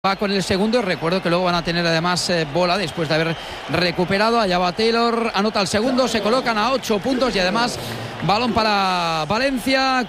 Va con el segundo. Recuerdo que luego van a tener además bola después de haber recuperado. Allá va Taylor, anota el segundo, se colocan a 8 puntos y además balón para Valencia.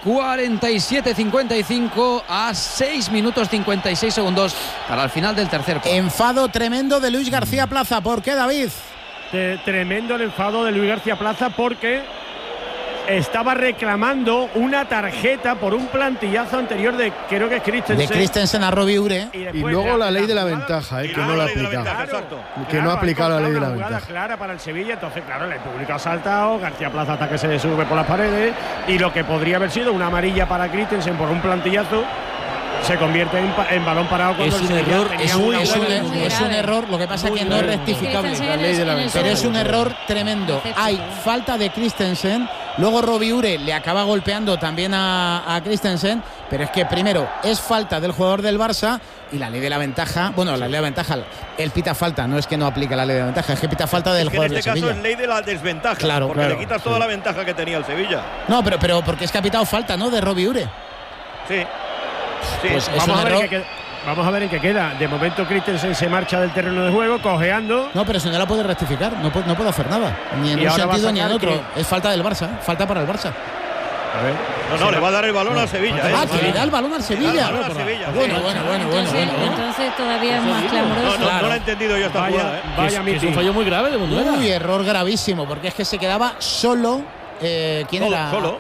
47-55 a 6 minutos 56 segundos para el final del tercer cuarto. Enfado tremendo de Luis García Plaza. ¿Por qué, David? Tremendo el enfado de Luis García Plaza porque estaba reclamando una tarjeta por un plantillazo anterior de, creo que es Christensen. De Christensen a Robbie Ure. Y luego la ley de la ventaja, que no la ha aplicado. Que no ha aplicado la ley de la ventaja. Clara para el Sevilla, entonces claro, el público ha saltado, García Plaza hasta que se sube por las paredes y lo que podría haber sido una amarilla para Christensen por un plantillazo se convierte en balón parado cuando es un error, es un error, lo que pasa es que no es rectificable, la ley de la ventaja. pero es un error tremendo. Hay falta de Christensen, luego Robbie Ure le acaba golpeando también a Christensen, pero es que primero es falta del jugador del Barça y la ley de la ventaja, bueno, la ley de la ventaja, él pita falta, no es que no aplique la ley de la ventaja, es que pita falta del jugador del Sevilla. En este caso es ley de la desventaja, claro, porque le quitas toda la ventaja que tenía el Sevilla. No, pero porque es que ha pitado falta, ¿no?, de Robbie Ure. Sí. Sí, pues vamos a ver en qué queda. De momento Christensen se marcha del terreno de juego, cojeando. No, pero si no la puede rectificar, no puede hacer nada. Ni en un sentido ni en otro. Es falta del Barça, falta para el Barça. A ver. No, le va a dar el balón al Sevilla. Que le da el balón al Sevilla. Bueno. Entonces todavía es más clamoroso. No lo he entendido yo esta jugada. Vaya, es un fallo muy grave de Munduera. Uy, error gravísimo, porque es que se quedaba solo. ¿Quién era? Solo.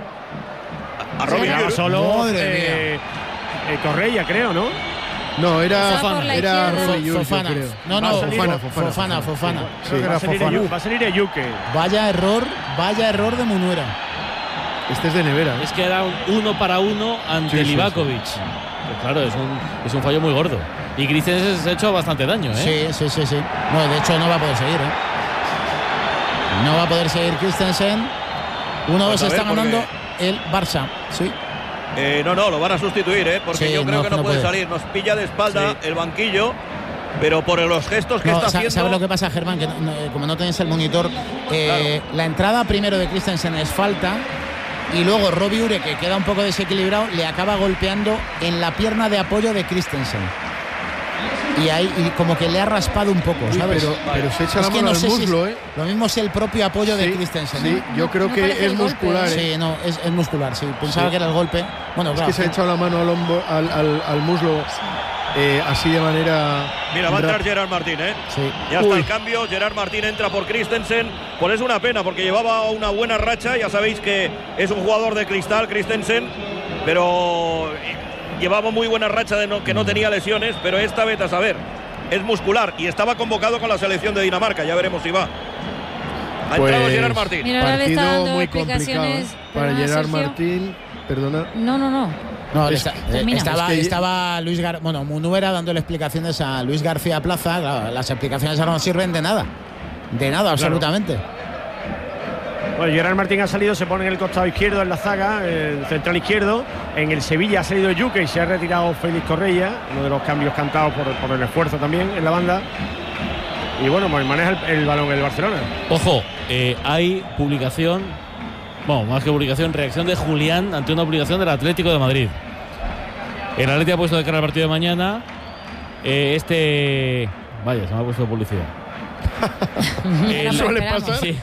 A Robbie Ure. Solo. Correia, creo, ¿no? No, era Robbie Ure, Fofana. creo. No, Fofana. Sí, era Fofana. Va a salir Eyuke. Vaya error de Munduera. Este es de nevera. Es que era un 1 para 1 ante Livakovic. Pues claro, es un fallo muy gordo. Y Christensen se ha hecho bastante daño, ¿eh? Sí. No, de hecho no va a poder seguir, No va a poder seguir Christensen. 1-2 está ganando el Barça. Sí. No, lo van a sustituir, porque yo creo que no puede salir. Nos pilla de espalda el banquillo, pero por los gestos que está haciendo. ¿Sabes lo que pasa, Germán? Que como no tenéis el monitor, la entrada primero de Christensen es falta y luego Robbie Ure, que queda un poco desequilibrado, le acaba golpeando en la pierna de apoyo de Christensen. Y ahí como que le ha raspado un poco, ¿sabes? Pero se echa la mano al muslo, Lo mismo es el propio apoyo de Christensen. Sí, yo creo que es muscular. Sí, no, es muscular, sí. Pensaba que era el golpe. Bueno, es que se ha echado la mano al hombro, al muslo, así de manera. Mira, va a entrar Gerard Martín, Sí. Ya está el cambio. Gerard Martín entra por Christensen. Pues es una pena, porque llevaba una buena racha. Ya sabéis que es un jugador de cristal, Christensen, pero llevaba muy buena racha que no tenía lesiones, pero esta vez a saber, es muscular y estaba convocado con la selección de Dinamarca, ya veremos si va. Ha entrado Gerard Martín. Mira, ahora le está dando muy explicaciones para Gerard Martín, perdona. No, estaba Luis Munduera dándole explicaciones a Luis García Plaza. Claro, las explicaciones ahora no sirven de nada. De nada, absolutamente. Bueno, Gerard Martín ha salido, se pone en el costado izquierdo en la zaga, el central izquierdo. En el Sevilla ha salido Yuke y se ha retirado Félix Correia, uno de los cambios cantados por el esfuerzo también en la banda. Y bueno, pues maneja el balón el Barcelona. Ojo, hay publicación, más que publicación, reacción de Julián ante una publicación del Atlético de Madrid. El Atlético ha puesto de cara al partido de mañana. Vaya, se me ha puesto publicidad. Suele pasar. Sí,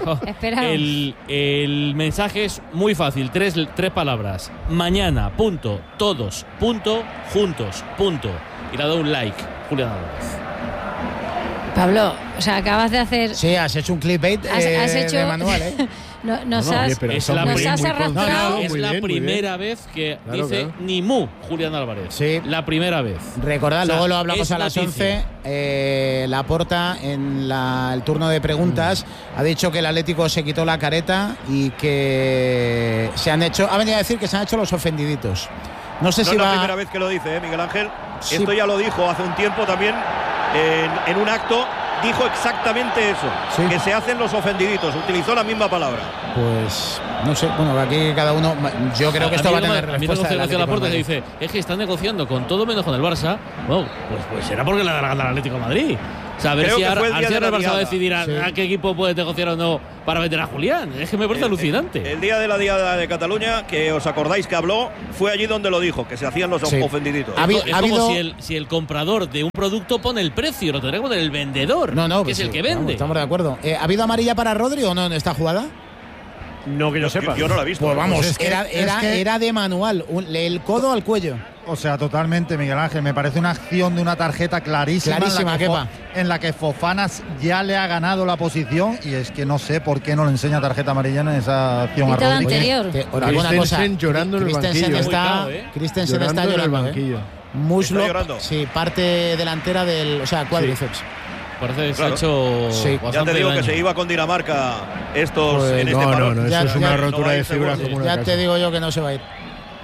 el mensaje es muy fácil, tres palabras: mañana, punto, todos, punto, juntos, punto. Y le ha dado un like, Julián Álvarez. Pablo, o sea, acabas de hacer. Sí, has hecho un clickbait de manual, Nos has arrastrado. Es la primera vez que dice ni mu Julián Álvarez. Sí. La primera vez. Recordad, luego lo hablamos a las 11. Laporta en el turno de preguntas ha dicho que el Atlético se quitó la careta y que ha venido a decir que se han hecho los ofendiditos. No sé si es va. la primera vez que lo dice, Miguel Ángel. Sí. Esto ya lo dijo hace un tiempo también en un acto. Dijo exactamente eso, que se hacen los ofendiditos. Utilizó la misma palabra. Pues No sé, bueno, aquí cada uno. Yo creo que esto va a tener respuesta. A mí Laporta que dice, es que están negociando con todo menos con el Barça. Bueno, pues será porque le da la gana al Atlético de Madrid. O sea, a ver si ahora el Barça va a decidir a qué equipo puede negociar o no para vender a Julián. Es que me parece alucinante. El día de la Diada de Cataluña, que os acordáis que habló, fue allí donde lo dijo, que se hacían los ofendiditos. Es como si el comprador de un producto pone el precio, lo tendrá que poner el vendedor, que es el que vende. Estamos de acuerdo. ¿Ha habido amarilla para Rodri o no en esta jugada? No, que yo sepa. Yo no la he visto. Pues vamos, era de manual, el codo al cuello. O sea, totalmente, Miguel Ángel. Me parece una acción de una tarjeta clarísima en la que Fofana ya le ha ganado la posición, y es que no sé por qué no le enseña tarjeta amarilla en esa acción a Rodri. Christensen llorando en el banquillo. Christensen está llorando en el banquillo. Muslo, sí, parte delantera del, cuádriceps. Parece que se ha hecho. Sí. Ya te digo daño. Que se iba con Dinamarca estos en este paro. No, eso es una rotura de fibras como una casa. Ya te digo yo que no se va a ir.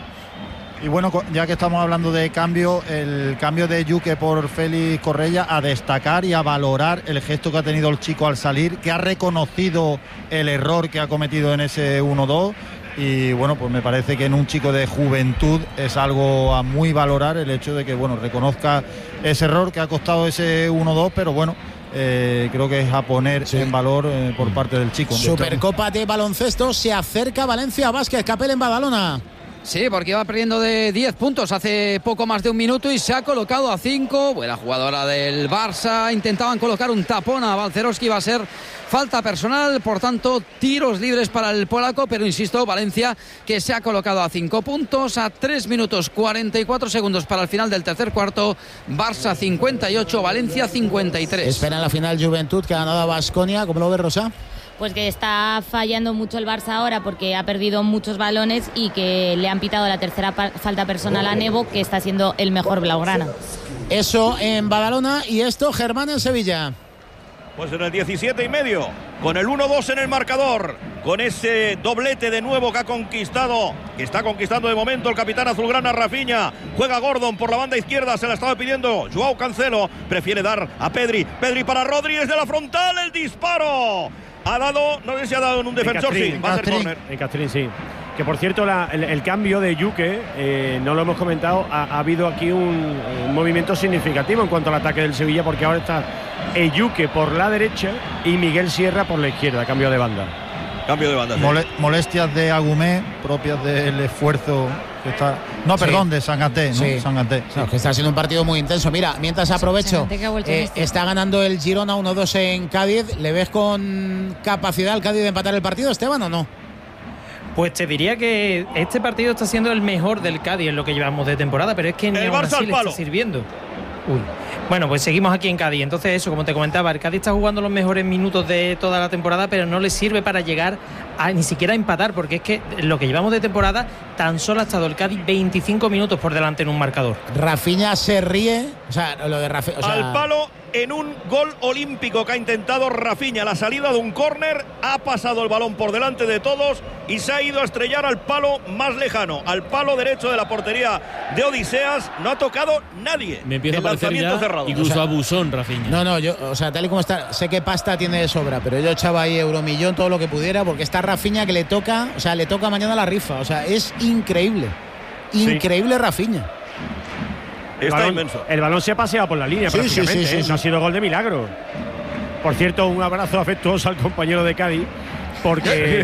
Y bueno, ya que estamos hablando de cambio, el cambio de Yuke por Félix Correia, a destacar y a valorar el gesto que ha tenido el chico al salir, que ha reconocido el error que ha cometido en ese 1-2. Y bueno, pues me parece que en un chico de juventud es algo a muy valorar el hecho de que, bueno, reconozca ese error que ha costado ese 1-2, pero bueno, creo que es a poner en valor por parte del chico. Supercopa de baloncesto, se acerca Valencia Basket, Capel en Badalona. Sí, porque iba perdiendo de 10 puntos hace poco más de un minuto y se ha colocado a 5. Buena jugadora del Barça. Intentaban colocar un tapón a Balcerowski, iba a ser falta personal, por tanto, tiros libres para el polaco, pero insisto, Valencia que se ha colocado a 5 puntos, a 3 minutos 44 segundos para el final del tercer cuarto. Barça 58, Valencia 53. Espera la final Juventud, que ha ganado a Baskonia. ¿Cómo lo ves, Rosa? Pues que está fallando mucho el Barça ahora porque ha perdido muchos balones y que le han pitado la tercera falta personal a Nebo, que está siendo el mejor blaugrana. Eso en Badalona. Y esto, Germán, en Sevilla. Pues en el 17,5, con el 1-2 en el marcador, con ese doblete de nuevo que está conquistando de momento el capitán azulgrana Rafinha. Juega Gordon por la banda izquierda, se la estaba pidiendo Joao Cancelo, prefiere dar a Pedri para Rodri, desde la frontal, el disparo. Ha dado, no sé si ha dado en un defensor, sí, va a ser córner. En Castrín, sí. Que por cierto, el cambio de Yuke, no lo hemos comentado, ha habido aquí un movimiento significativo en cuanto al ataque del Sevilla, porque ahora está Yuke por la derecha y Miguel Sierra por la izquierda, cambio de banda. Cambio de banda, sí. Molestias de Agumé, propias del esfuerzo que está. No, perdón, de Sangaté, ¿no? Sí. Sangaté. Sí. No, que está siendo un partido muy intenso. Mira, mientras aprovecho, está ganando el Girona 1-2 en Cádiz. ¿Le ves con capacidad al Cádiz de empatar el partido, Esteban, o no? Pues te diría que este partido está siendo el mejor del Cádiz en lo que llevamos de temporada, pero es que ni aún así le está sirviendo. Uy. Bueno, pues seguimos aquí en Cádiz. Entonces eso, como te comentaba, el Cádiz está jugando los mejores minutos de toda la temporada, pero no le sirve para llegar a ni siquiera a empatar, porque es que lo que llevamos de temporada tan solo ha estado el Cádiz 25 minutos por delante en un marcador. Rafinha se ríe, o sea, lo de Rafinha, al palo en un gol olímpico que ha intentado Rafinha, la salida de un córner, ha pasado el balón por delante de todos y se ha ido a estrellar al palo más lejano, al palo derecho de la portería de Odiseas. No ha tocado nadie. Me empieza a parecer ya cerrado. Incluso abusón Rafinha. No, yo, o sea, tal y como está, sé que pasta tiene de sobra, pero yo echaba ahí euromillón todo lo que pudiera, porque está Rafinha que le toca mañana la rifa, o sea, es increíble Rafinha. Está inmenso. El balón se ha paseado por la línea prácticamente, sí. No ha sido gol de milagro. Por cierto, un abrazo afectuoso al compañero de Cádiz, porque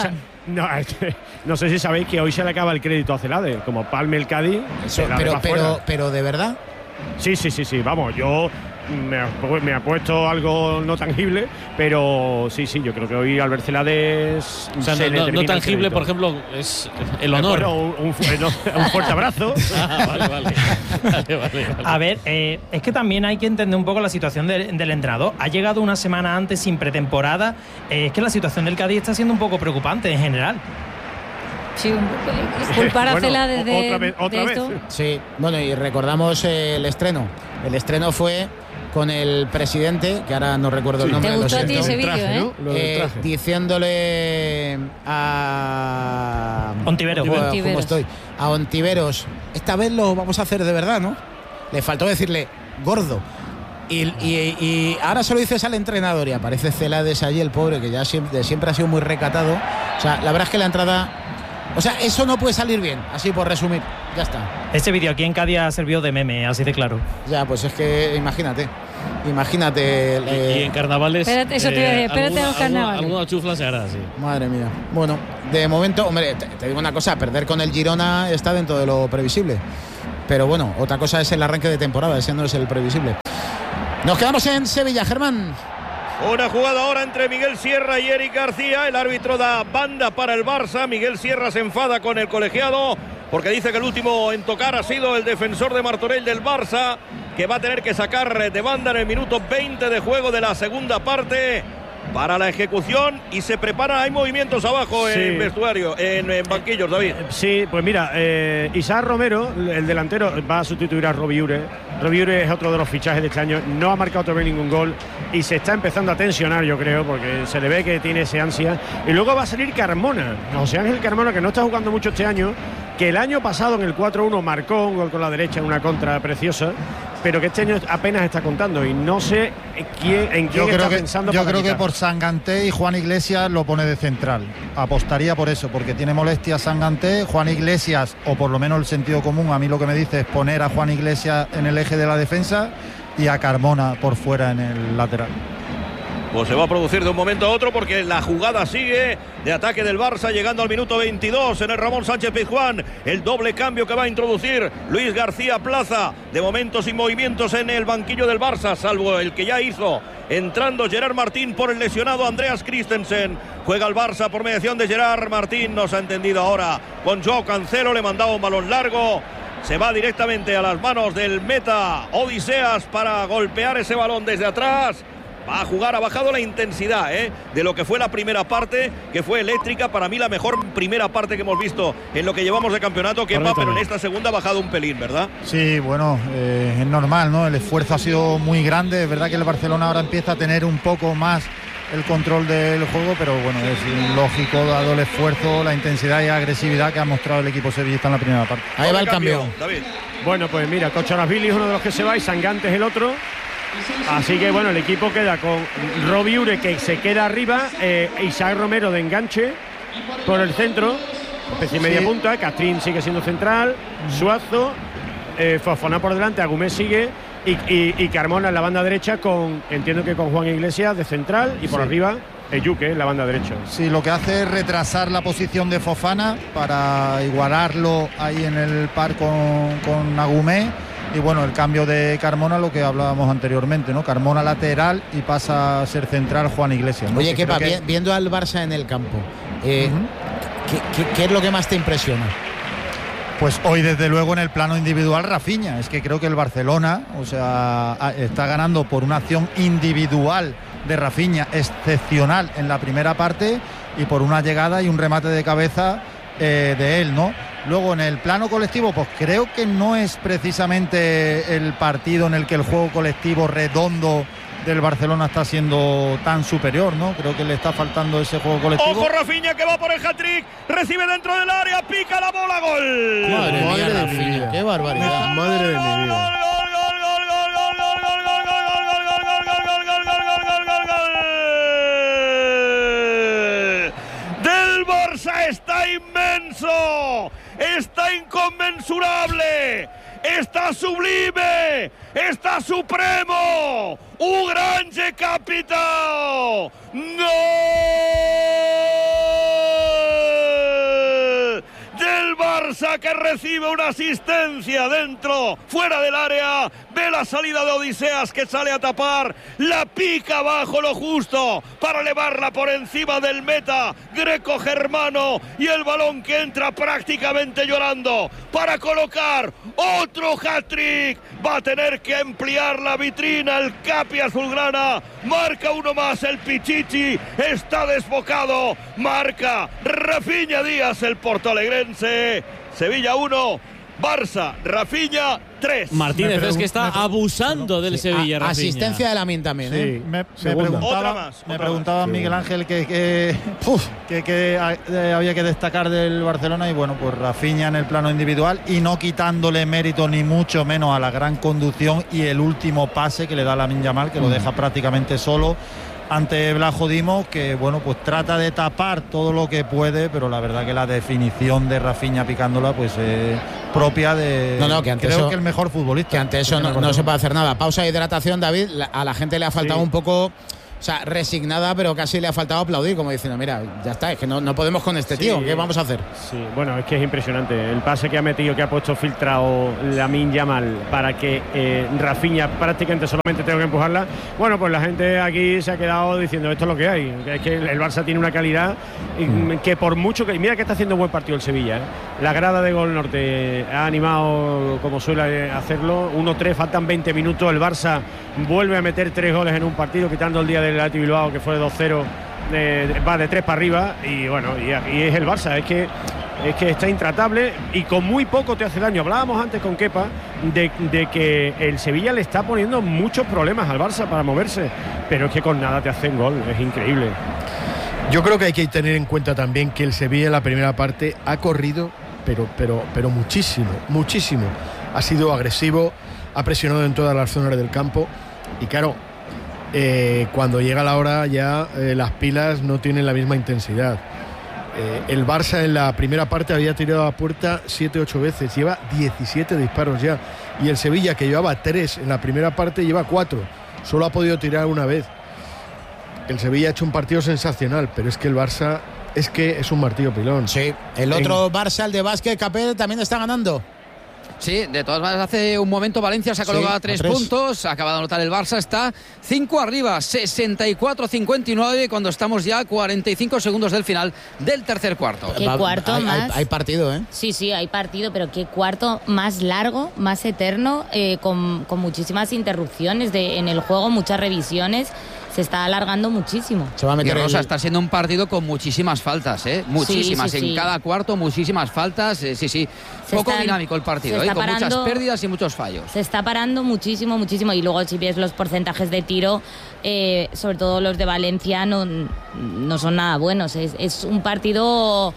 no sé si sabéis que hoy se le acaba el crédito a Celade, como palme el Cádiz. Pero de verdad. Sí, vamos, yo me ha puesto algo no tangible, pero sí, yo creo que hoy Albert Celades, o sea, no tangible, por ejemplo, es el honor. Bueno, un fuerte abrazo. Vale. A ver, es que también hay que entender un poco la situación del entrenador. Ha llegado una semana antes sin pretemporada. Es que la situación del Cádiz está siendo un poco preocupante en general. Sí, culpar a Celades otra vez. Sí, bueno, y recordamos el estreno. El estreno fue con el presidente, que ahora no recuerdo el nombre. ¿Te gustó a ti ese vídeo, diciéndole a Ontiveros. ¿Cómo estoy? A Ontiveros, esta vez lo vamos a hacer de verdad, ¿no? Le faltó decirle gordo. Y ahora se lo dices al entrenador y aparece Celades allí, el pobre, que ya siempre ha sido muy recatado, O sea, la verdad es que la entrada... O sea, eso no puede salir bien, así por resumir. Ya está. Ese vídeo aquí en Cádiz ha servido de meme, así de claro. Ya, pues es que imagínate. Y en carnavales. Espérate, eso te iba a decir, espérate a los carnavales. Alguna chufla se hará, sí. Madre mía. Bueno, de momento, hombre, te digo una cosa, perder con el Girona está dentro de lo previsible. Pero bueno, otra cosa es el arranque de temporada, ese no es el previsible. Nos quedamos en Sevilla, Germán. Una jugada ahora entre Miguel Sierra y Eric García. El árbitro da banda para el Barça. Miguel Sierra se enfada con el colegiado porque dice que el último en tocar ha sido el defensor de Martorell del Barça, que va a tener que sacar de banda en el minuto 20 de juego de la segunda parte para la ejecución, y se prepara. Hay movimientos abajo en vestuario, en banquillos, David. Sí, pues mira, Isaac Romero, el delantero, va a sustituir a Robiure. Robiure es otro de los fichajes de este año, no ha marcado todavía ningún gol y se está empezando a tensionar, yo creo, porque se le ve que tiene ese ansia. Y luego va a salir Carmona, José Ángel Carmona, que no está jugando mucho este año, que el año pasado en el 4-1 marcó un gol con la derecha en una contra preciosa, pero que este año apenas está contando y no sé en quién está pensando. Yo creo que por Sanganté y Juan Iglesias lo pone de central. Apostaría por eso, porque tiene molestias Sanganté, Juan Iglesias, o por lo menos el sentido común, a mí lo que me dice es poner a Juan Iglesias en el eje de la defensa y a Carmona por fuera en el lateral. Pues se va a producir de un momento a otro, porque la jugada sigue de ataque del Barça, llegando al minuto 22 en el Ramón Sánchez Pizjuán. El doble cambio que va a introducir Luis García Plaza. De momento sin movimientos en el banquillo del Barça, salvo el que ya hizo entrando Gerard Martín por el lesionado Andreas Christensen. Juega el Barça por mediación de Gerard Martín. Nos ha entendido ahora con Joao Cancelo. Le mandaba un balón largo. Se va directamente a las manos del meta Odiseas para golpear ese balón desde atrás. Va a jugar, ha bajado la intensidad de lo que fue la primera parte, que fue eléctrica. Para mí la mejor primera parte que hemos visto en lo que llevamos de campeonato, Kepa, pero en esta segunda ha bajado un pelín, ¿verdad? Sí, bueno, es normal, ¿no? El esfuerzo ha sido muy grande. Es verdad que el Barcelona ahora empieza a tener un poco más el control del juego, pero bueno, es lógico dado el esfuerzo, la intensidad y agresividad que ha mostrado el equipo sevillista en la primera parte. Ahí va el cambio, David. Bueno, pues mira, Cocharasvili es uno de los que se va y Sanganté es el otro. Así que bueno, el equipo queda con Robiure, que se queda arriba, Isaac Romero de enganche por el centro, especie de media punta, Castrín sigue siendo central, Suazo, Fofana por delante, Agumé sigue y Carmona en la banda derecha, entiendo que con Juan Iglesias de central y por arriba Yuke en la banda derecha. Sí, lo que hace es retrasar la posición de Fofana para igualarlo ahí en el par con Agumé. Y bueno, el cambio de Carmona, lo que hablábamos anteriormente, ¿no? Carmona lateral y pasa a ser central Juan Iglesias, ¿no? Oye, Kepa, viendo al Barça en el campo, ¿qué es lo que más te impresiona? Pues hoy, desde luego, en el plano individual, Rafinha. Es que creo que el Barcelona, o sea, está ganando por una acción individual de Rafinha excepcional en la primera parte y por una llegada y un remate de cabeza de él, ¿no? Luego, en el plano colectivo, pues creo que no es precisamente el partido en el que el juego colectivo redondo del Barcelona está siendo tan superior, ¿no? Creo que le está faltando ese juego colectivo. Ojo, Rafinha, que va por el hat-trick, recibe dentro del área, pica la bola, gol. Madre mía, Rafinha, qué barbaridad. Madre de mi vida. Está inmenso, está inconmensurable, está sublime, está supremo, un grande capitao, gol del Barça, que recibe una asistencia dentro, fuera del área, ve la salida de Odiseas, que sale a tapar, la pica abajo lo justo para elevarla por encima del meta greco-germano, y el balón que entra prácticamente llorando para colocar otro hat-trick. Va a tener que ampliar la vitrina el Capi azulgrana, marca uno más el Pichichi, está desbocado, marca Rafinha Díaz, el portoalegrense. Sevilla 1, Barça, Rafinha 3. Martínez es que está abusando del Sevilla, Rafinha. Asistencia de Lamine también, sí. Me preguntaba Miguel Ángel que había que destacar del Barcelona, y bueno, pues Rafinha en el plano individual, y no quitándole mérito ni mucho menos a la gran conducción y el último pase que le da Lamine Yamal, que lo deja prácticamente solo ante Vlajo Dimos, que bueno, pues trata de tapar todo lo que puede, pero la verdad que la definición de Rafinha picándola pues es propia de, que ante creo eso, que el mejor futbolista. Que ante eso no se puede hacer nada. Pausa de hidratación, David. A la gente le ha faltado un poco, o sea, resignada, pero casi le ha faltado aplaudir, como diciendo, mira, ya está, es que no podemos con este tío, ¿qué vamos a hacer? Sí, bueno, es que es impresionante. El pase que ha metido, que ha puesto filtrado Lamine Yamal para que Rafinha prácticamente solamente tenga que empujarla. Bueno, pues la gente aquí se ha quedado diciendo, esto es lo que hay. Es que el Barça tiene una calidad que por mucho que... Mira que está haciendo un buen partido el Sevilla, ¿eh? La grada de Gol Norte ha animado como suele hacerlo. 1-3, faltan 20 minutos. El Barça vuelve a meter 3 goles en un partido, quitando el día del Athletic Bilbao, que fue de 2-0, va de 3 para arriba, y bueno, y es el Barça, es que está intratable y con muy poco te hace daño. Hablábamos antes con Kepa de que el Sevilla le está poniendo muchos problemas al Barça para moverse, pero es que con nada te hacen gol, es increíble. Yo creo que hay que tener en cuenta también que el Sevilla en la primera parte ha corrido, pero muchísimo. Ha sido agresivo, ha presionado en todas las zonas del campo y claro, cuando llega la hora ya las pilas no tienen la misma intensidad. El Barça en la primera parte había tirado a puerta 7-8 veces, lleva 17 disparos ya, y el Sevilla, que llevaba 3 en la primera parte, lleva 4, solo ha podido tirar una vez. El Sevilla ha hecho un partido sensacional, pero es que el Barça es un martillo pilón. Sí, el otro Barça, el de Vázquez Capel, también está ganando. Sí, de todas maneras, hace un momento Valencia se ha colocado a 3 puntos, acaba de anotar el Barça, está 5 arriba, 64-59, cuando estamos ya a 45 segundos del final del tercer cuarto. ¿Qué cuarto más? Hay partido, ¿eh? Sí, hay partido, pero qué cuarto más largo, más eterno, con muchísimas interrupciones en el juego, muchas revisiones. Se está alargando muchísimo. Se va a meter Rosa, está siendo un partido con muchísimas faltas, muchísimas, sí. En cada cuarto muchísimas faltas, sí. Poco dinámico el partido, con muchas pérdidas y muchos fallos. Se está parando muchísimo, y luego si ves los porcentajes de tiro, sobre todo los de Valencia, no son nada buenos. Es un partido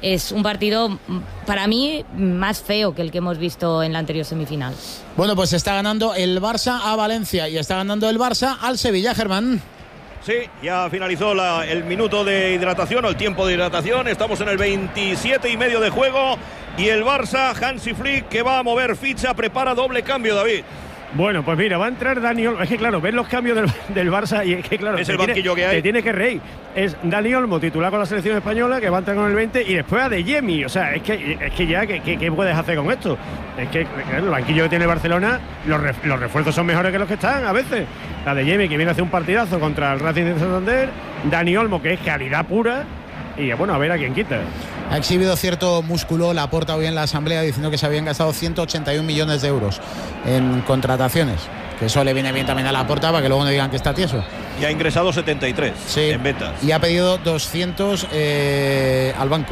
para mí más feo que el que hemos visto en la anterior semifinal. Bueno, pues está ganando el Barça a Valencia y está ganando el Barça al Sevilla, Germán. Sí, ya finalizó el minuto de hidratación o el tiempo de hidratación. Estamos en el 27 y medio de juego y el Barça, Hansi Flick, que va a mover ficha, prepara doble cambio, David. Bueno, pues mira, va a entrar Dani Olmo. Es que claro, ves los cambios del Barça y es que claro, es el banquillo que hay. Te tiene que reír. Es Dani Olmo, titular con la selección española, que va a entrar con el 20, y después a Adeyemi. O sea, es que ya, ¿qué puedes hacer con esto? Es que el banquillo que tiene Barcelona, los refuerzos son mejores que los que están a veces. Adeyemi, que viene a hacer un partidazo contra el Racing de Santander. Dani Olmo, que es calidad pura. Y bueno, a ver a quién quita. Ha exhibido cierto músculo Laporta hoy en la asamblea diciendo que se habían gastado 181 millones de euros en contrataciones. Que eso le viene bien también a Laporta para que luego no digan que está tieso. Y ha ingresado 73 en ventas. Y ha pedido 200 al banco.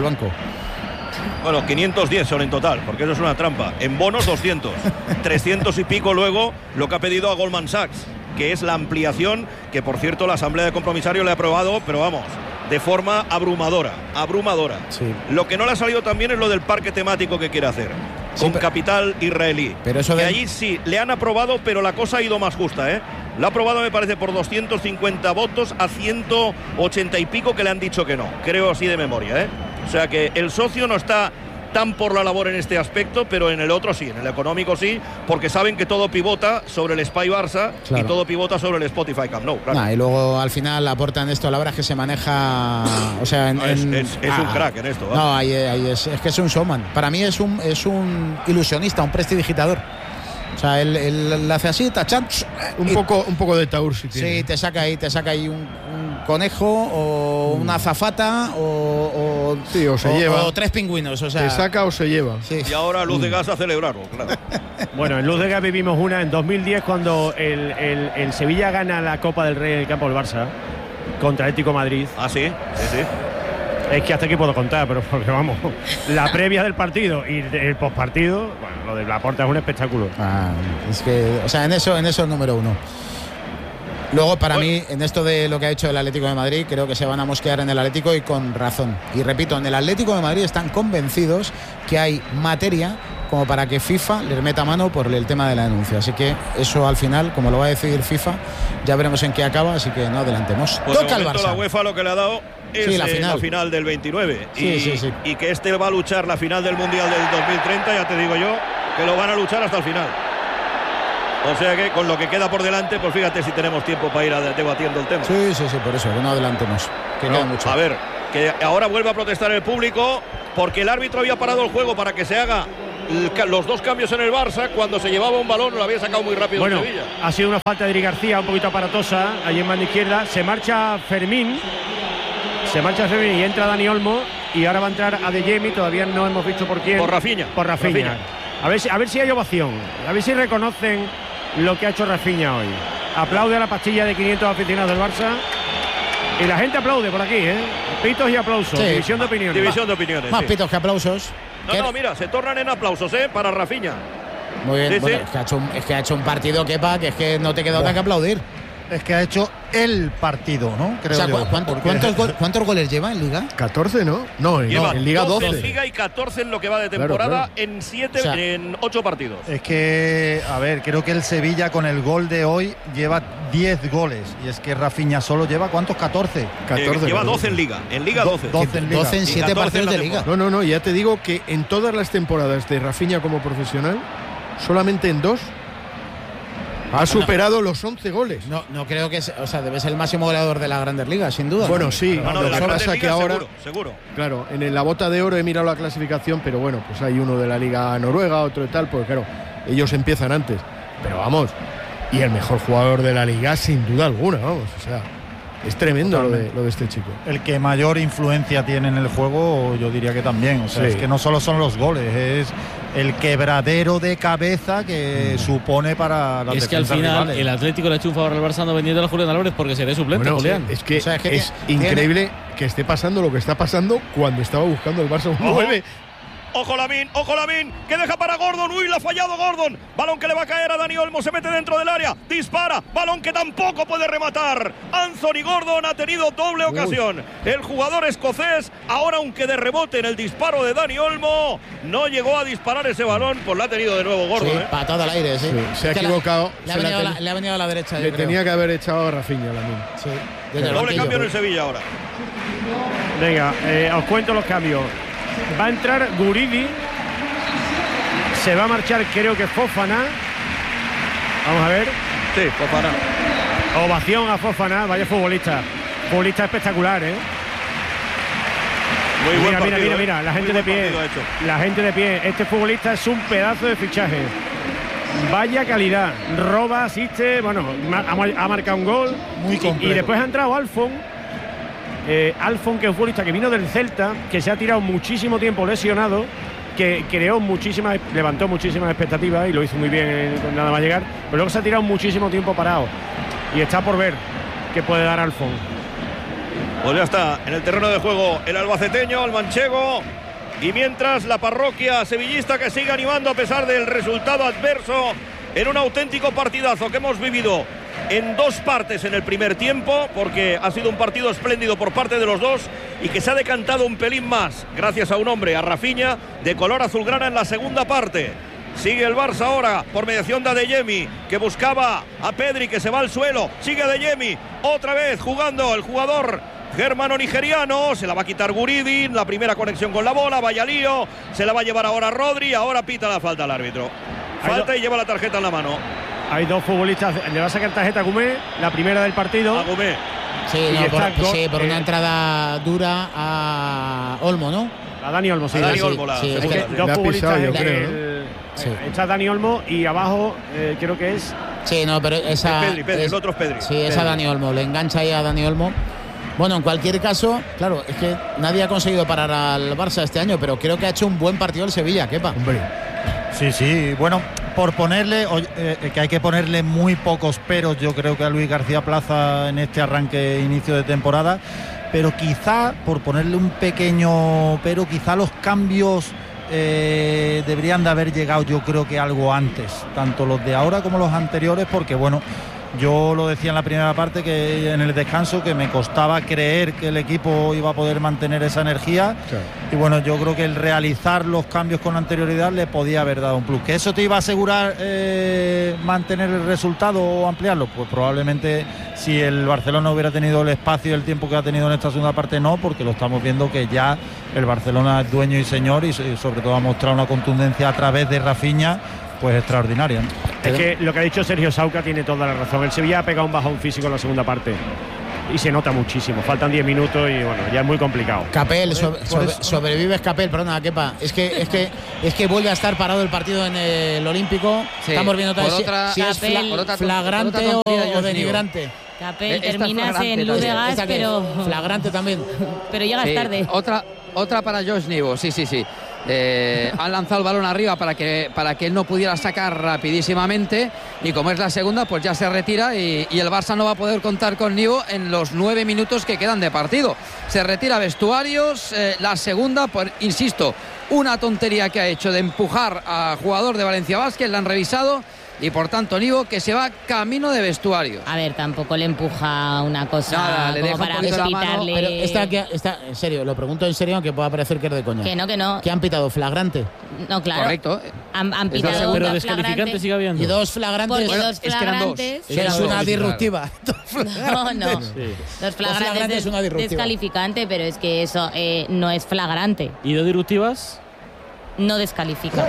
Bueno, 510 son en total, porque eso es una trampa. En bonos 200. 300 y pico luego lo que ha pedido a Goldman Sachs, que es la ampliación, que por cierto la asamblea de compromisarios le ha aprobado, pero vamos, de forma abrumadora. Sí. Lo que no le ha salido también es lo del parque temático que quiere hacer, con capital israelí. Pero eso que allí sí, le han aprobado, pero la cosa ha ido más justa, Lo ha aprobado, me parece, por 250 votos a 180 y pico que le han dicho que no. Creo así de memoria, O sea que el socio no está tan por la labor en este aspecto, pero en el otro sí, en el económico sí, porque saben que todo pivota sobre el Spy Barça y todo pivota sobre el Spotify Camp Nou. Claro. Y luego al final aportan esto, la verdad es que se maneja, o sea, es un crack en esto. No, ahí es que es un showman. Para mí es un ilusionista, un prestidigitador. O sea, él hace así, tachan. Un poco de taur, si tiene. Sí, te saca ahí un conejo o una azafata o se lleva. O 3 pingüinos. O sea, te saca o se lleva. Sí. Y ahora Luz de Gas a celebrarlo, claro. Bueno, en Luz de Gas vivimos una en 2010 cuando el Sevilla gana la Copa del Rey en el campo del Barça contra Atlético Madrid. Ah, sí. Es que hasta aquí puedo contar, pero porque vamos, la previa del partido y el postpartido, bueno, lo de Laporta es un espectáculo. Es que, o sea, en eso es número uno. Luego, para mí, en esto de lo que ha hecho el Atlético de Madrid, creo que se van a mosquear en el Atlético y con razón. Y repito, en el Atlético de Madrid están convencidos que hay materia como para que FIFA le meta mano por el tema de la denuncia. Así que eso al final, como lo va a decidir FIFA, ya veremos en qué acaba, así que no adelantemos. Pues toca al Barça. La UEFA lo que le ha dado es la final del 29 y que este va a luchar la final del Mundial del 2030, ya te digo yo que lo van a luchar hasta el final. O sea que con lo que queda por delante, pues fíjate si tenemos tiempo para ir debatiendo el tema. Sí, por eso, que no adelantemos, que queda mucho. A ver, que ahora vuelve a protestar el público porque el árbitro había parado el juego para que se haga los dos cambios en el Barça. Cuando se llevaba un balón lo había sacado muy rápido en Sevilla. Ha sido una falta de Eric García, un poquito aparatosa, allí en banda izquierda. Se marcha Fermín y entra Dani Olmo, y ahora va a entrar Adeyemi, todavía no hemos visto por quién. Por Rafinha. A ver si hay ovación, a ver si reconocen lo que ha hecho Rafinha hoy. Aplaude a la pastilla de 500 aficionados del Barça y la gente aplaude por aquí, pitos y aplausos. Sí. División de opiniones. Más pitos que aplausos. No, mira, se tornan en aplausos, para Rafinha. Muy bien, bueno, es que ha hecho un partido que es que no te queda otra que aplaudir. Es que ha hecho el partido, ¿no? Creo, o sea, ¿cuántos goles lleva en Liga? 14, ¿no? No, en Liga 12. En Liga y 14 en lo que va de temporada, claro. En 8 partidos. Es que, a ver, creo que el Sevilla con el gol de hoy lleva 10 goles. Y es que Rafinha solo lleva, ¿cuántos? 14. Lleva 12 en Liga. En Liga 12. 12 en 7 partidos de Liga. No, ya te digo que en todas las temporadas de Rafinha como profesional, solamente en 2 ha superado los 11 goles. No creo que debe ser el máximo goleador de la Grandes Ligas, sin duda. Bueno, sí, lo que pasa que ahora seguro. Claro, en la bota de oro he mirado la clasificación, pero bueno, pues hay uno de la Liga Noruega, otro y tal, porque claro, ellos empiezan antes. Pero vamos, y el mejor jugador de la Liga sin duda alguna, vamos, o sea, es tremendo lo de este chico. El que mayor influencia tiene en el juego, yo diría que también. O sea, es que no solo son los goles, es el quebradero de cabeza que supone para las defensas. Es que al final rivales. El Atlético le ha hecho un favor al Barça no vendiendo a Julián Álvarez porque será suplente, Julián. Es que es increíble que esté pasando lo que está pasando cuando estaba buscando el Barça un 9. Ojo Lamine, que deja para Gordon. Uy, la ha fallado Gordon. Balón que le va a caer a Dani Olmo, se mete dentro del área, dispara, balón que tampoco puede rematar. Anthony Gordon ha tenido doble ocasión. El jugador escocés, ahora aunque de rebote en el disparo de Dani Olmo, no llegó a disparar ese balón, pues lo ha tenido de nuevo Gordon. Sí, patada al aire, sí. Se ha equivocado. Le ha venido a la derecha. Le tenía que haber echado a Rafinha Lamine. Sí. Doble cambio en el Sevilla ahora. Venga, os cuento los cambios. Va a entrar Guridi. Se va a marchar, creo que Fofana. Vamos a ver. Sí, Fofana. Ovación a Fofana, vaya futbolista. Futbolista espectacular, Muy buen partido, mira, la gente de pie. La gente de pie. Este futbolista es un pedazo de fichaje. Vaya calidad. Roba, asiste, bueno, ha marcado un gol. Muy completo. Y después ha entrado Alfon, que es un futbolista que vino del Celta, que se ha tirado muchísimo tiempo lesionado, que levantó muchísimas expectativas y lo hizo muy bien nada más llegar, pero luego se ha tirado muchísimo tiempo parado y está por ver qué puede dar Alfon. Pues ya está en el terreno de juego el albaceteño, el manchego, y mientras la parroquia sevillista que sigue animando a pesar del resultado adverso en un auténtico partidazo que hemos vivido en 2 partes en el primer tiempo, porque ha sido un partido espléndido por parte de los dos y que se ha decantado un pelín más gracias a un hombre, a Rafinha, de color azulgrana en la segunda parte. Sigue el Barça ahora por mediación de Adeyemi, que buscaba a Pedri, que se va al suelo. Sigue Adeyemi, otra vez jugando el jugador germano-nigeriano. Se la va a quitar Guridi, la primera conexión con la bola, vaya lío. Se la va a llevar ahora Rodri, ahora pita la falta al árbitro. Falta y lleva la tarjeta en la mano. Hay 2 futbolistas, le va a sacar tarjeta a Gumé, la primera del partido. A Gumé. Por una entrada dura a Olmo, ¿no? A Dani Olmo, sí. A Dani Olmo, dos futbolistas, yo creo, está Dani Olmo y abajo creo que es... Sí, no, pero esa... Es Pedri, el otro es Pedri. Sí, es a Dani Olmo, le engancha ahí a Dani Olmo. Bueno, en cualquier caso, claro, es que nadie ha conseguido parar al Barça este año, pero creo que ha hecho un buen partido el Sevilla, Kepa. Hombre. Sí, bueno, por ponerle, que hay que ponerle muy pocos peros, yo creo que a Luis García Plaza en este arranque, inicio de temporada, pero quizá, por ponerle un pequeño pero, quizá los cambios deberían de haber llegado, yo creo que algo antes, tanto los de ahora como los anteriores, porque bueno, Yo lo decía en la primera parte, que en el descanso, que me costaba creer que el equipo iba a poder mantener esa energía. Claro. Y bueno, yo creo que el realizar los cambios con anterioridad le podía haber dado un plus. ¿Que eso te iba a asegurar mantener el resultado o ampliarlo? Pues probablemente, si el Barcelona hubiera tenido el espacio y el tiempo que ha tenido en esta segunda parte, no, porque lo estamos viendo que ya el Barcelona es dueño y señor, y sobre todo ha mostrado una contundencia a través de Rafinha pues extraordinaria, ¿no? Es que lo que ha dicho Sergio Sauca tiene toda la razón. El Sevilla ha pegado un bajón físico en la segunda parte y se nota muchísimo. Faltan 10 minutos y bueno, ya es muy complicado. Capel, sobrevives Capel, perdona, Kepa. Es que vuelve a estar parado el partido en el Olímpico. Sí. Estamos viendo si es flagrante o denigrante. Capel, terminas en luz de gas, pero flagrante también. Pero llegas tarde. Otra para Josh Nivo, sí. Han lanzado el balón arriba para que él no pudiera sacar rapidísimamente, y como es la segunda, pues ya se retira y el Barça no va a poder contar con Nivo en los 9 minutos que quedan de partido. Se retira vestuarios. La segunda, pues insisto, una tontería que ha hecho de empujar a jugador de Valencia Basket, la han revisado. Y por tanto Nivo, que se va camino de vestuario. A ver, tampoco le empuja una cosa le como deja para pitarle. Pero está en serio, lo pregunto en serio, aunque pueda parecer que es de coña. Que no. ¿Qué han pitado? ¿Flagrante? No, claro. Correcto. Han pitado pero descalificante sigue habiendo. Y dos flagrantes. Porque dos flagrantes. Es una disruptiva. No. Sí. Dos flagrantes es una descalificante, pero es que eso no es flagrante. ¿Y dos disruptivas? No descalifica.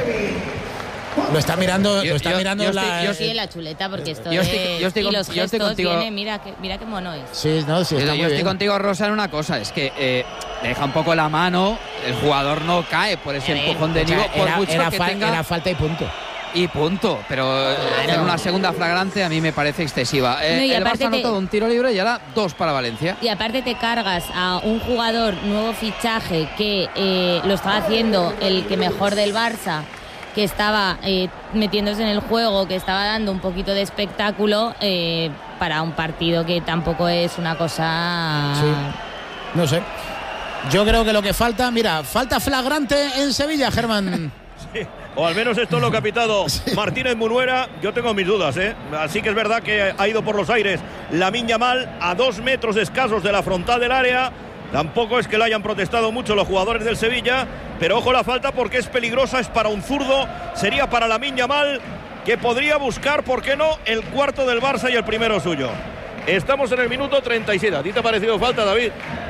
Lo está mirando, yo sí, en la chuleta, porque esto y los gestos tiene, mira qué mono es. Sí, está muy yo estoy contigo, Rosa, en una cosa, es que deja un poco la mano, el jugador no cae por ese empujón de Nivo, por mucho que tenga. Era falta y punto. Pero hacer una segunda flagrante a mí me parece excesiva. El Barça ha anotado un tiro libre y ahora 2 para Valencia. Y aparte te cargas a un jugador, nuevo fichaje, que lo estaba haciendo el que mejor del Barça, que estaba metiéndose en el juego, que estaba dando un poquito de espectáculo para un partido que tampoco es una cosa... Sí. No sé. Yo creo que lo que falta flagrante en Sevilla, Germán. Sí, o al menos esto es lo que ha pitado Martínez Munuera. Yo tengo mis dudas, Así que es verdad que ha ido por los aires Lamine Yamal a 2 metros escasos de la frontal del área. Tampoco es que lo hayan protestado mucho los jugadores del Sevilla, pero ojo la falta porque es peligrosa, es para un zurdo, sería para Lamine Yamal, que podría buscar, ¿por qué no?, el cuarto del Barça y el primero suyo. Estamos en el minuto 37. ¿A ti te ha parecido falta, David?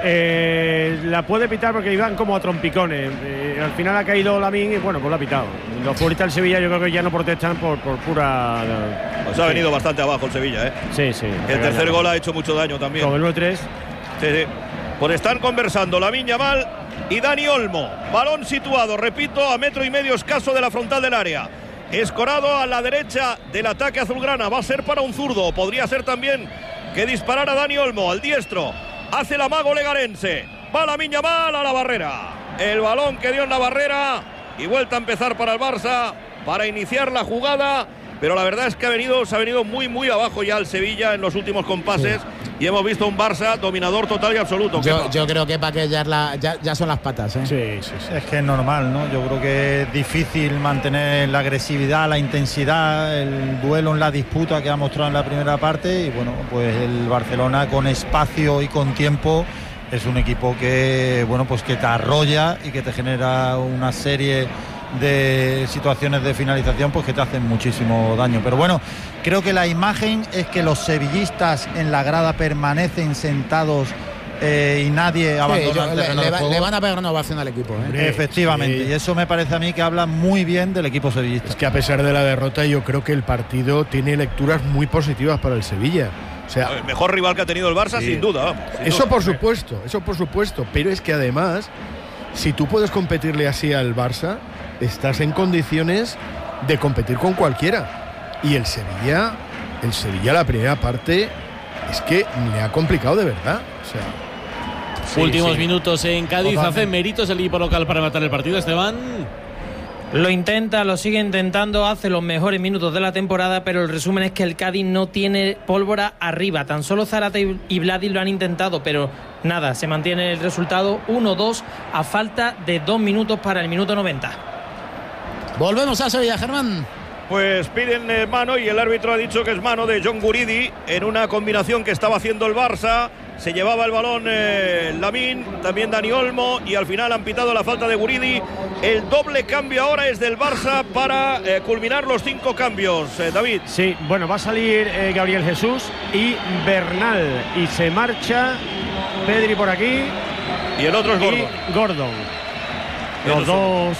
La puede pitar porque iban como a trompicones. Al final ha caído Lamine y bueno, pues lo ha pitado. Los futbolistas del Sevilla yo creo que ya no protestan por pura... Pues ha venido bastante abajo el Sevilla, Sí. El tercer gol ha hecho mucho daño también. Con el 9-3. Sí. Pues están conversando Lamine Yamal y Dani Olmo. Balón situado, repito, a 1,5 metros escaso de la frontal del área. Escorado a la derecha del ataque azulgrana. Va a ser para un zurdo. Podría ser también que disparara Dani Olmo al diestro. Hace el amago legarense. Va Lamine Yamal a la barrera. El balón que dio en la barrera. Y vuelta a empezar para el Barça para iniciar la jugada. Pero la verdad es que se ha venido muy, muy abajo ya el Sevilla en los últimos compases. Sí. Y hemos visto un Barça dominador total y absoluto. Yo creo que para que ya son las patas. Sí. Es que es normal, ¿no? Yo creo que es difícil mantener la agresividad, la intensidad, el duelo en la disputa que ha mostrado en la primera parte. Y bueno, pues el Barcelona con espacio y con tiempo es un equipo que, bueno, pues que te arrolla y que te genera una serie de situaciones de finalización pues que te hacen muchísimo daño. Pero bueno, creo que la imagen es que los sevillistas en la grada permanecen sentados y nadie abandona el terreno de juego. Le van a pegar una ovación al equipo, Efectivamente, y eso me parece a mí que habla muy bien del equipo sevillista. Es que a pesar de la derrota yo creo que el partido tiene lecturas muy positivas para el Sevilla. O sea, el mejor rival que ha tenido el Barça, sin duda. Eso por supuesto, pero es que además, si tú puedes competirle así al Barça, estás en condiciones de competir con cualquiera. Y el Sevilla la primera parte es que le ha complicado de verdad. O sea, últimos minutos en Cádiz. Hace méritos el equipo local para matar el partido, Esteban. Lo intenta, lo sigue intentando, hace los mejores minutos de la temporada, pero el resumen es que el Cádiz no tiene pólvora arriba. Tan solo Zárate y Vladi lo han intentado, pero nada, se mantiene el resultado 1-2 a falta de 2 minutos para el minuto 90. Volvemos a Sevilla, Germán. Pues piden mano y el árbitro ha dicho que es mano de John Guridi en una combinación que estaba haciendo el Barça. Se llevaba el balón Lamine, también Dani Olmo, y al final han pitado la falta de Guridi. El doble cambio ahora es del Barça para culminar los 5 cambios, David. Sí, bueno, va a salir Gabriel Jesús y Bernal, y se marcha Pedri por aquí. Y el otro es Gordon. Gordon. Los dos.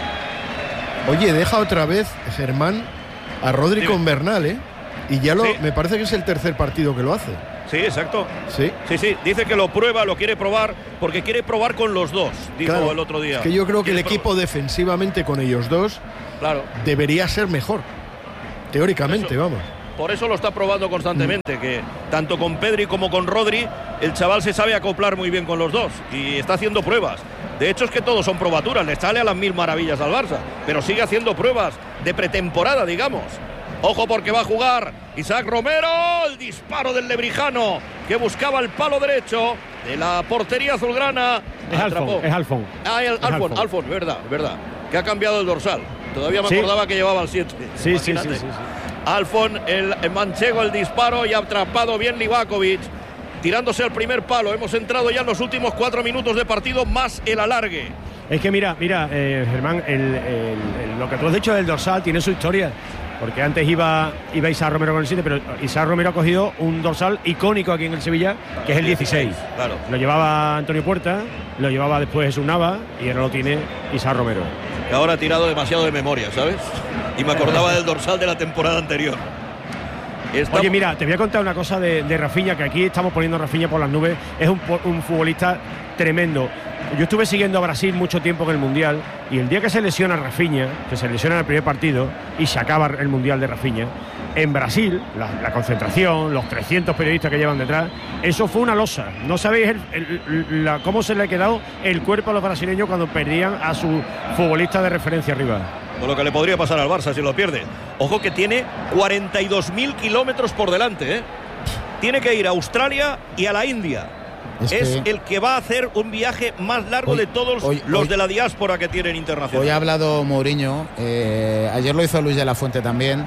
Oye, deja otra vez Germán a Rodri con Bernal, ¿eh? Y ya me parece que es el tercer partido que lo hace. Sí, exacto. Sí. Sí, dice que lo prueba, lo quiere probar, porque quiere probar con los dos, dijo el otro día. Es que yo creo que el equipo defensivamente con ellos dos debería ser mejor. Teóricamente, vamos. Por eso lo está probando constantemente, que tanto con Pedri como con Rodri, el chaval se sabe acoplar muy bien con los dos y está haciendo pruebas. De hecho es que todos son probaturas, le sale a las 1000 maravillas al Barça, pero sigue haciendo pruebas de pretemporada, digamos. Ojo porque va a jugar Isaac Romero, el disparo del lebrijano que buscaba el palo derecho de la portería azulgrana. Es Alfon. Alfon, verdad, que ha cambiado el dorsal. Todavía me acordaba que llevaba el 7. Sí. Alfon, el manchego, el disparo, y ha atrapado bien Livakovic, tirándose al primer palo. Hemos entrado ya en los últimos 4 minutos de partido, más el alargue. Es que mira, Germán, lo que tú has dicho del dorsal tiene su historia. Porque antes iba Isaac Romero con el 7, pero Isaac Romero ha cogido un dorsal icónico aquí en el Sevilla, que es el 16. Claro. Lo llevaba Antonio Puerta, lo llevaba después Jesús Nava y ahora lo tiene Isaac Romero. Que ahora ha tirado demasiado de memoria, ¿sabes? Y me acordaba del dorsal de la temporada anterior. Oye, mira, te voy a contar una cosa de Rafinha, que aquí estamos poniendo a Rafinha por las nubes. Es un futbolista tremendo. Yo estuve siguiendo a Brasil mucho tiempo en el Mundial, y el día que se lesiona Rafinha, que se lesiona en el primer partido y se acaba el Mundial de Rafinha, en Brasil, la concentración, los 300 periodistas que llevan detrás, eso fue una losa. No sabéis cómo se le ha quedado el cuerpo a los brasileños cuando perdían a su futbolista de referencia arriba. Con lo que le podría pasar al Barça si lo pierde. Ojo que tiene 42.000 kilómetros por delante, ¿eh? Tiene que ir a Australia y a la India. Es el que va a hacer un viaje más largo de todos los de la diáspora que tienen internacional. Hoy ha hablado Mourinho, ayer lo hizo Luis de la Fuente también.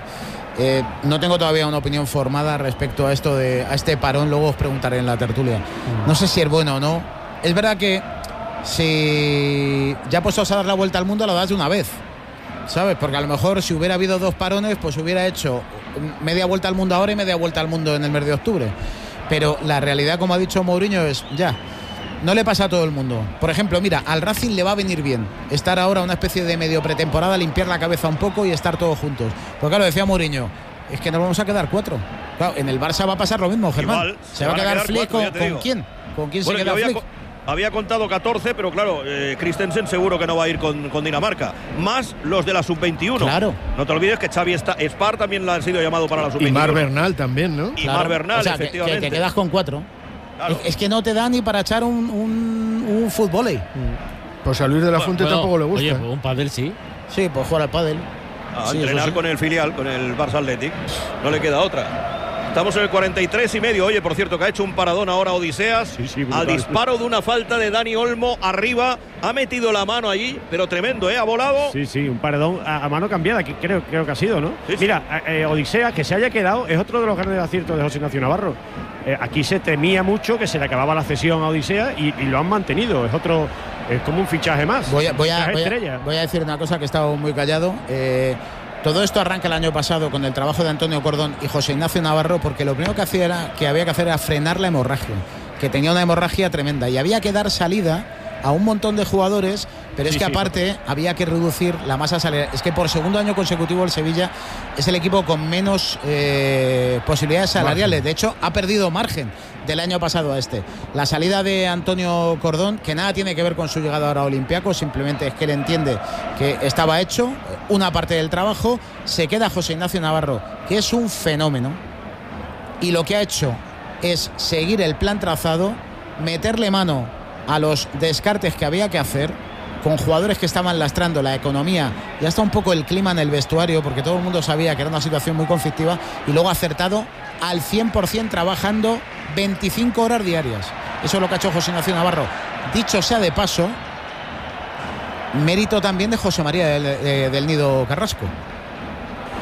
No tengo todavía una opinión formada respecto a este parón, luego os preguntaré en la tertulia. No sé si es bueno o no. Es verdad que si ya puestos a dar la vuelta al mundo, lo das de una vez, ¿sabes? Porque a lo mejor si hubiera habido 2 parones, pues hubiera hecho media vuelta al mundo ahora y media vuelta al mundo en el mes de octubre. Pero la realidad, como ha dicho Mourinho, es no le pasa a todo el mundo. Por ejemplo, mira, al Racing le va a venir bien estar ahora una especie de medio pretemporada, limpiar la cabeza un poco y estar todos juntos. Porque claro, decía Mourinho, es que nos vamos a quedar 4. Claro, en el Barça va a pasar lo mismo, Germán. Igual, se va a quedar Flick ¿con quién? ¿Con quién se queda Flick? Había contado 14, pero claro, Christensen seguro que no va a ir con Dinamarca. Más los de la sub-21. Claro. No te olvides que Xavi Spar también ha sido llamado para la sub-21. Y Mar Bernal también, ¿no? Y Mar Bernal, o sea, efectivamente. Que te quedas con 4. Claro. Es que no te da ni para echar un fútbol. Pues a Luis de la Fuente tampoco le gusta. Oye, pues un pádel sí. Sí, pues jugar al pádel. Entrenar con el filial, con el Barça Athletic. No le queda otra. Estamos en el 43,5. Oye, por cierto, que ha hecho un paradón ahora Odiseas. Al disparo de una falta de Dani Olmo arriba. Ha metido la mano allí, pero tremendo, ¿eh? Ha volado. Sí, un paradón a mano cambiada, que creo que ha sido, ¿no? Sí. Mira, Odiseas, que se haya quedado, es otro de los grandes aciertos de José Ignacio Navarro. Aquí se temía mucho que se le acababa la cesión a Odiseas y lo han mantenido. Es como un fichaje más. Voy a decir una cosa, que he estado muy callado. Todo esto arranca el año pasado con el trabajo de Antonio Cordón y José Ignacio Navarro, porque lo primero que había que hacer era frenar la hemorragia, que tenía una hemorragia tremenda y había que dar salida a un montón de jugadores, pero es que aparte había que reducir la masa salarial. Es que por segundo año consecutivo el Sevilla es el equipo con menos posibilidades salariales. De hecho, ha perdido margen del año pasado a este. La salida de Antonio Cordón, que nada tiene que ver con su llegada ahora a Olympiacos, simplemente es que él entiende que estaba hecho una parte del trabajo. Se queda José Ignacio Navarro, que es un fenómeno, y lo que ha hecho es seguir el plan trazado, meterle mano a los descartes que había que hacer, con jugadores que estaban lastrando la economía y hasta un poco el clima en el vestuario, porque todo el mundo sabía que era una situación muy conflictiva, y luego acertado al 100%, trabajando 25 horas diarias. Eso es lo que ha hecho José Ignacio Navarro. Dicho sea de paso, mérito también de José María del Nido Carrasco.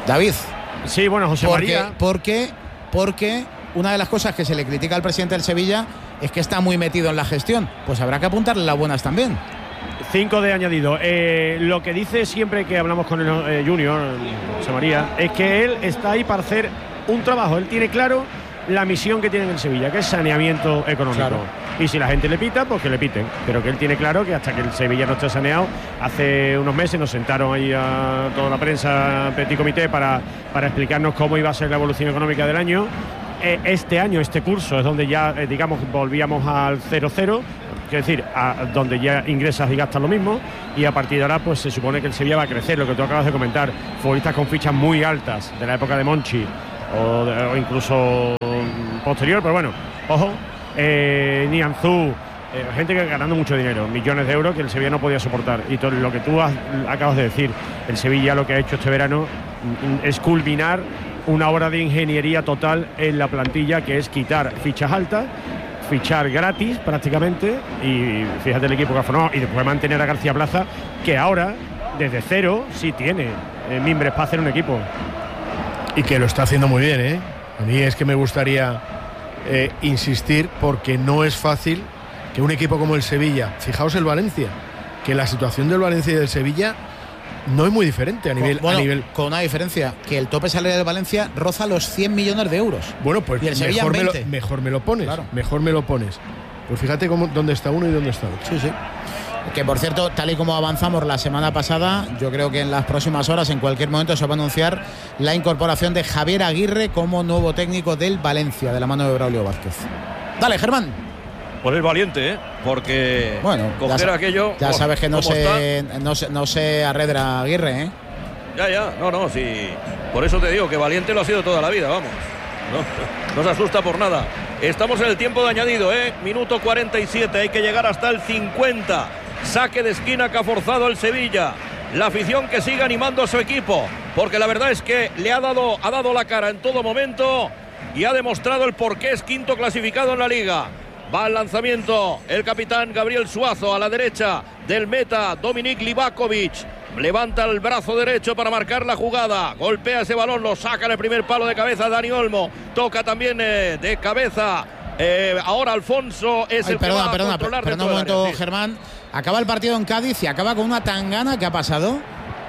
David. Sí, bueno, José María. Porque una de las cosas que se le critica al presidente del Sevilla es que está muy metido en la gestión. Pues habrá que apuntarle las buenas también. 5 de añadido. Lo que dice siempre que hablamos con el Junior, José María, es que él está ahí para hacer un trabajo. Él tiene claro la misión que tiene en el Sevilla, que es saneamiento económico. Claro. Y si la gente le pita, pues que le piten. Pero que él tiene claro que hasta que el Sevilla no esté saneado, hace unos meses nos sentaron ahí a toda la prensa, petit comité, para explicarnos cómo iba a ser la evolución económica del año. Este año, este curso, es donde ya, digamos, volvíamos al 0-0. Es decir, donde ya ingresas y gastas lo mismo, y a partir de ahora pues se supone que el Sevilla va a crecer, lo que tú acabas de comentar, futbolistas con fichas muy altas de la época de Monchi o incluso posterior, pero bueno, ojo, Nianzú, gente que ganando mucho dinero, millones de euros que el Sevilla no podía soportar, y todo lo que tú acabas de decir, el Sevilla lo que ha hecho este verano es culminar una obra de ingeniería total en la plantilla, que es quitar fichas altas, fichar gratis prácticamente, y fíjate el equipo que ha formado, y después mantener a García Plaza, que ahora desde cero sí tiene mimbres para hacer un equipo, y que lo está haciendo muy bien, ¿eh? A mí es que me gustaría insistir, porque no es fácil que un equipo como el Sevilla, fijaos el Valencia, que la situación del Valencia y del Sevilla no es muy diferente a nivel, con una diferencia, que el tope salarial del Valencia roza los 100 millones de euros. Bueno, pues y el Sevilla mejor me lo pones, claro. Mejor me lo pones. Pues fíjate dónde está uno y dónde está otro. Sí. Que por cierto, tal y como avanzamos la semana pasada, yo creo que en las próximas horas, en cualquier momento, se va a anunciar la incorporación de Javier Aguirre como nuevo técnico del Valencia, de la mano de Braulio Vázquez. Dale, Germán. Pues es valiente, porque coger aquello. Ya sabes que no se arredra Aguirre, ¿eh? Ya, no, sí. Por eso te digo que valiente lo ha sido toda la vida, vamos. No se asusta por nada. Estamos en el tiempo de añadido, minuto 47, hay que llegar hasta el 50. Saque de esquina que ha forzado el Sevilla. La afición que sigue animando a su equipo, porque la verdad es que le ha dado la cara en todo momento y ha demostrado el por qué es quinto clasificado en la Liga. Va al lanzamiento el capitán Gabriel Suazo a la derecha del meta Dominik Livakovic. Levanta el brazo derecho para marcar la jugada. Golpea ese balón, lo saca en el primer palo de cabeza Dani Olmo. Toca también de cabeza. Ahora Alfonso es el que va a controlar. Perdona un momento, sí. Germán. Acaba el partido en Cádiz y acaba con una tangana. ¿Qué ha pasado?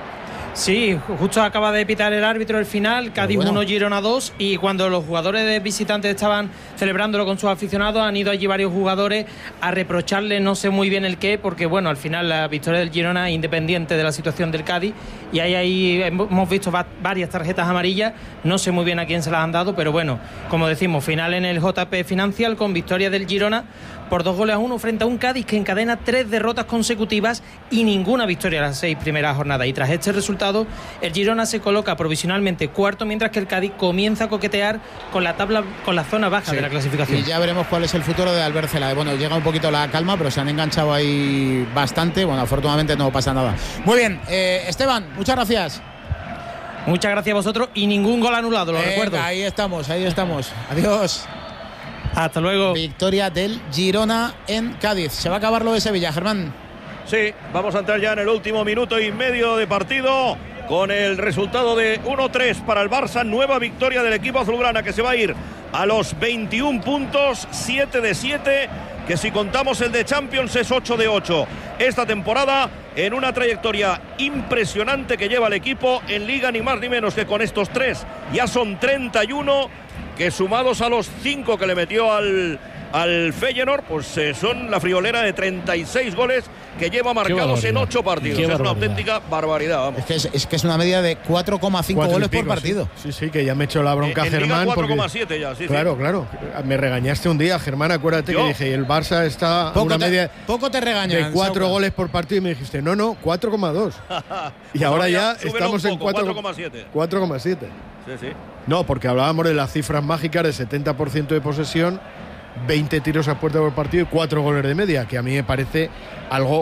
Sí, justo acaba de pitar el árbitro el final, Cádiz 1, Girona 2, y cuando los jugadores de visitantes estaban celebrándolo con sus aficionados, han ido allí varios jugadores a reprocharle no sé muy bien el qué, porque bueno, al final la victoria del Girona es independiente de la situación del Cádiz, y ahí hemos visto varias tarjetas amarillas, no sé muy bien a quién se las han dado, pero bueno, como decimos, final en el JP Financial con victoria del Girona por 2-1 frente a un Cádiz que encadena 3 derrotas consecutivas y ninguna victoria en las 6 primeras jornadas. Y tras este resultado, el Girona se coloca provisionalmente cuarto, mientras que el Cádiz comienza a coquetear con la tabla, con la zona baja de la clasificación. Y ya veremos cuál es el futuro de Albert Cela. Bueno, llega un poquito la calma, pero se han enganchado ahí bastante. Bueno, afortunadamente no pasa nada. Muy bien, Esteban, muchas gracias. Muchas gracias a vosotros y ningún gol anulado, lo recuerdo. Ahí estamos. Adiós. Hasta luego. Victoria del Girona en Cádiz. Se va a acabar lo de Sevilla, Germán. Sí, vamos a entrar ya en el último minuto y medio de partido con el resultado de 1-3 para el Barça. Nueva victoria del equipo azulgrana, que se va a ir a los 21 puntos, 7 de 7, que si contamos el de Champions es 8 de 8 esta temporada, en una trayectoria impresionante que lleva el equipo en Liga, ni más ni menos que con estos 3 ya son 31, que sumados a los 5 que le metió al Feyenoord, pues son la friolera de 36 goles que lleva marcados en 8 partidos. Es una auténtica barbaridad, vamos. Es que es una media de 4,5 goles por partido. Sí, que ya me he hecho la bronca, Germán. 4,7 ya, sí. Claro. Me regañaste un día, Germán, acuérdate que dije, el Barça está a una media poco te regañan, de 4 goles por partido, y me dijiste, no, 4,2. Y ahora ya estamos en 4,7. 4,7. Sí. No, porque hablábamos de las cifras mágicas de 70% de posesión, 20 tiros a puerta por partido y 4 goles de media, que a mí me parece algo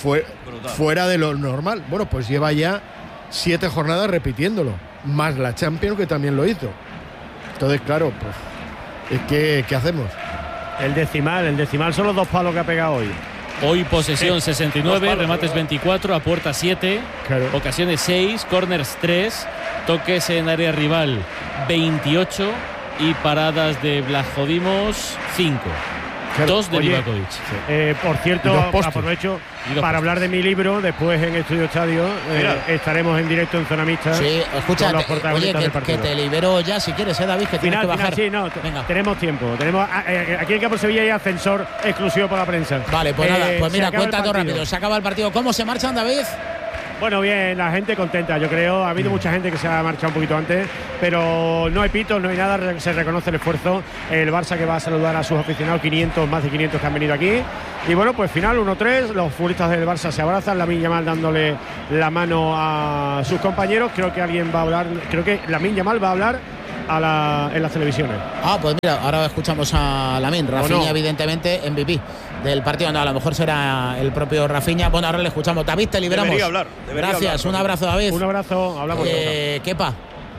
fuera de lo normal. Bueno, pues lleva ya 7 jornadas repitiéndolo, más la Champions, que también lo hizo. Entonces, claro, pues ¿qué hacemos? El decimal son los 2 palos que ha pegado hoy. Hoy posesión 69, remates 24, a puerta 7, ocasiones 6, corners 3. toques en área rival 28 y paradas de Blajodimos 5. 2 de Livakovic. Por cierto, aprovecho para hablar de mi libro. Después en Estudio Estadio estaremos en directo en Zona Mixta. Sí, escucha, oye, que te libero ya si quieres, David, que tienes que bajar. Sí, no, tenemos tiempo. Tenemos aquí en Campo Sevilla hay ascensor exclusivo para la prensa. Vale, pues nada, pues mira, cuenta todo rápido. Se acaba el partido. ¿Cómo se marchan, David? Bueno, bien, la gente contenta, yo creo. Ha habido mucha gente que se ha marchado un poquito antes, pero no hay pitos, no hay nada, se reconoce el esfuerzo. El Barça que va a saludar a sus aficionados, más de 500 que han venido aquí. Y bueno, pues final 1-3, los futbolistas del Barça se abrazan, Lamine Yamal dándole la mano a sus compañeros. Creo que alguien va a hablar, creo que Lamine Yamal va a hablar en las televisiones. Pues mira, ahora escuchamos a Lamine. Rafinha, evidentemente, MVP del partido. No, a lo mejor será el propio Rafinha. Bueno, ahora le escuchamos. David, te liberamos. Debería Gracias, hablar. Un abrazo, David. Un abrazo, hablamos. Kepa.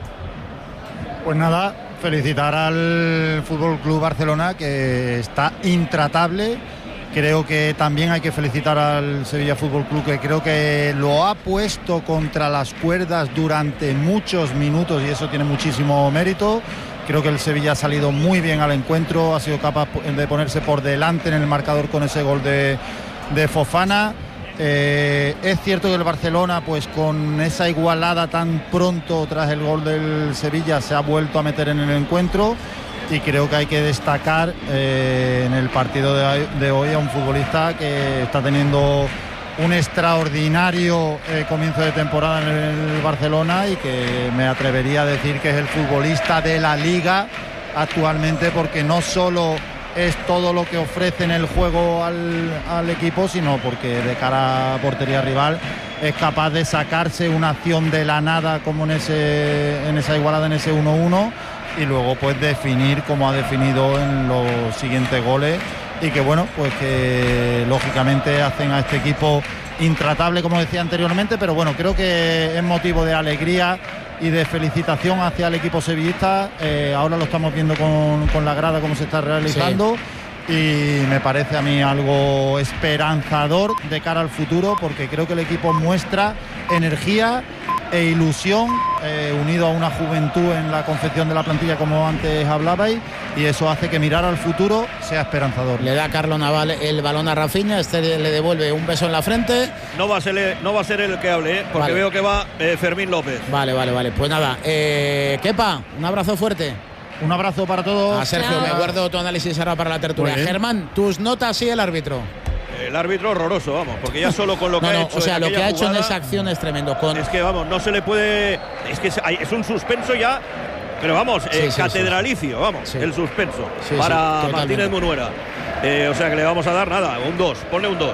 Pues nada, felicitar al Fútbol Club Barcelona, que está intratable. Creo que también hay que felicitar al Sevilla Fútbol Club, que creo que lo ha puesto contra las cuerdas durante muchos minutos y eso tiene muchísimo mérito. Creo que el Sevilla ha salido muy bien al encuentro, ha sido capaz de ponerse por delante en el marcador con ese gol de Fofana. Es cierto que el Barcelona, pues con esa igualada tan pronto tras el gol del Sevilla, se ha vuelto a meter en el encuentro. Y creo que hay que destacar en el partido de hoy a un futbolista que está teniendo un extraordinario comienzo de temporada en el Barcelona y que me atrevería a decir que es el futbolista de la Liga actualmente, porque no solo es todo lo que ofrece en el juego al equipo, sino porque de cara a portería rival es capaz de sacarse una acción de la nada como en esa igualada, en ese 1-1, y luego pues definir como ha definido en los siguientes goles, y que bueno, pues que lógicamente hacen a este equipo intratable, como decía anteriormente, pero bueno, creo que es motivo de alegría y de felicitación hacia el equipo sevillista. Ahora lo estamos viendo con la grada cómo se está realizando. Sí. Y me parece a mí algo esperanzador de cara al futuro, porque creo que el equipo muestra energía e ilusión, unido a una juventud en la confección de la plantilla, como antes hablabais, y eso hace que mirar al futuro sea esperanzador. Le da Carlos Naval el balón a Rafinha, le devuelve un beso en la frente. No va a ser el que hable, porque veo que va Fermín López. Vale. Pues nada, Kepa, un abrazo fuerte. Un abrazo para todos. A Sergio, me guardo tu análisis ahora para la tertulia. Germán, tus notas y el árbitro. El árbitro horroroso, vamos, porque ya solo con lo que ha hecho. O sea, lo que ha hecho jugada, en esa acción es tremendo. Es que, vamos, no se le puede. Es que es un suspenso ya, pero vamos, catedralicio, vamos, el suspenso para Martínez Munuera. O sea que le vamos a dar nada, un 2, ponle un 2.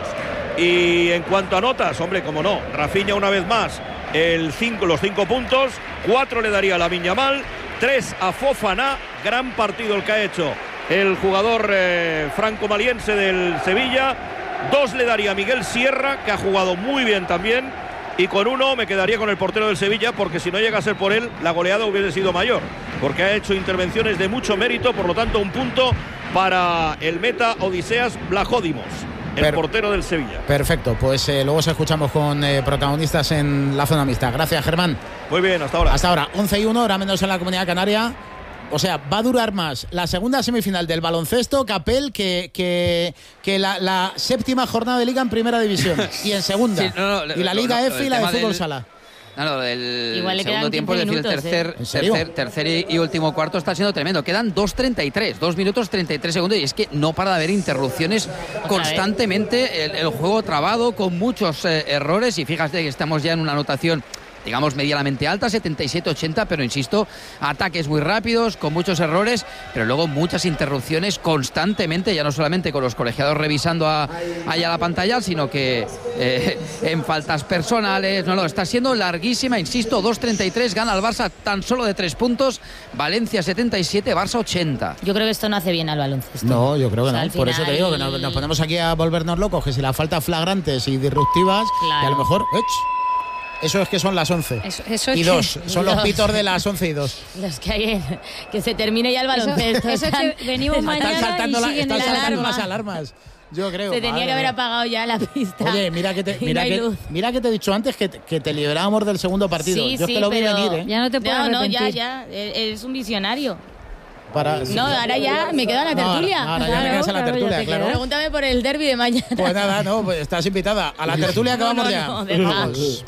Y en cuanto a notas, hombre, como no, Rafinha una vez más, los 5 puntos, 4 le daría a Lamine Yamal, 3 a Fofana, gran partido el que ha hecho el jugador franco-maliense del Sevilla. 2 le daría a Miguel Sierra, que ha jugado muy bien también, y con 1 me quedaría con el portero del Sevilla, porque si no llega a ser por él, la goleada hubiese sido mayor, porque ha hecho intervenciones de mucho mérito. Por lo tanto, un punto para el meta Odiseas Blajodimos, el portero del Sevilla. Perfecto, pues luego os escuchamos con protagonistas en la zona mixta. Gracias, Germán. Muy bien, hasta ahora. Hasta ahora, 11-1, hora menos en la Comunidad Canaria. O sea, va a durar más la segunda semifinal del baloncesto, Capel, que la séptima jornada de Liga en Primera División y en Segunda. Sí, y la Liga F y la de Fútbol Sala. El segundo tiempo, es decir, el tercer y último cuarto está siendo tremendo. Quedan 2:33, 2 minutos 33 segundos, y es que no para de haber interrupciones constantemente. El juego trabado con muchos errores, y fíjate que estamos ya en una anotación, digamos, medianamente alta, 77-80, pero insisto, ataques muy rápidos, con muchos errores, pero luego muchas interrupciones constantemente, ya no solamente con los colegiados revisando allá la pantalla, sino que en faltas personales. No, está siendo larguísima, insisto, 2:33, gana el Barça tan solo de 3 puntos, Valencia 77, Barça 80. Yo creo que esto no hace bien al baloncesto. No, yo creo que no, por eso te digo que nos ponemos aquí a volvernos locos, que si la falta flagrantes y disruptivas, y a lo mejor... Eso es que son las 11 y 2. Son los pitos de las 11 y 2. Los que hay que se termine ya el baloncesto. Eso es que venimos mañana están saltando y siguen las alarmas. Yo creo. Se tenía que haber apagado ya la pista. Oye, mira que te he dicho antes que te liberábamos del segundo partido. Sí, yo es que lo vi venir, ¿eh? Ya no te puedo arrepentir. No, ya. Eres un visionario. No, ahora ya me quedo en la tertulia. No, ahora ya me quedas en la tertulia, claro. Pregúntame por el derbi de mañana. Pues nada, no, pues estás invitada a la tertulia que vamos ya. Vamos.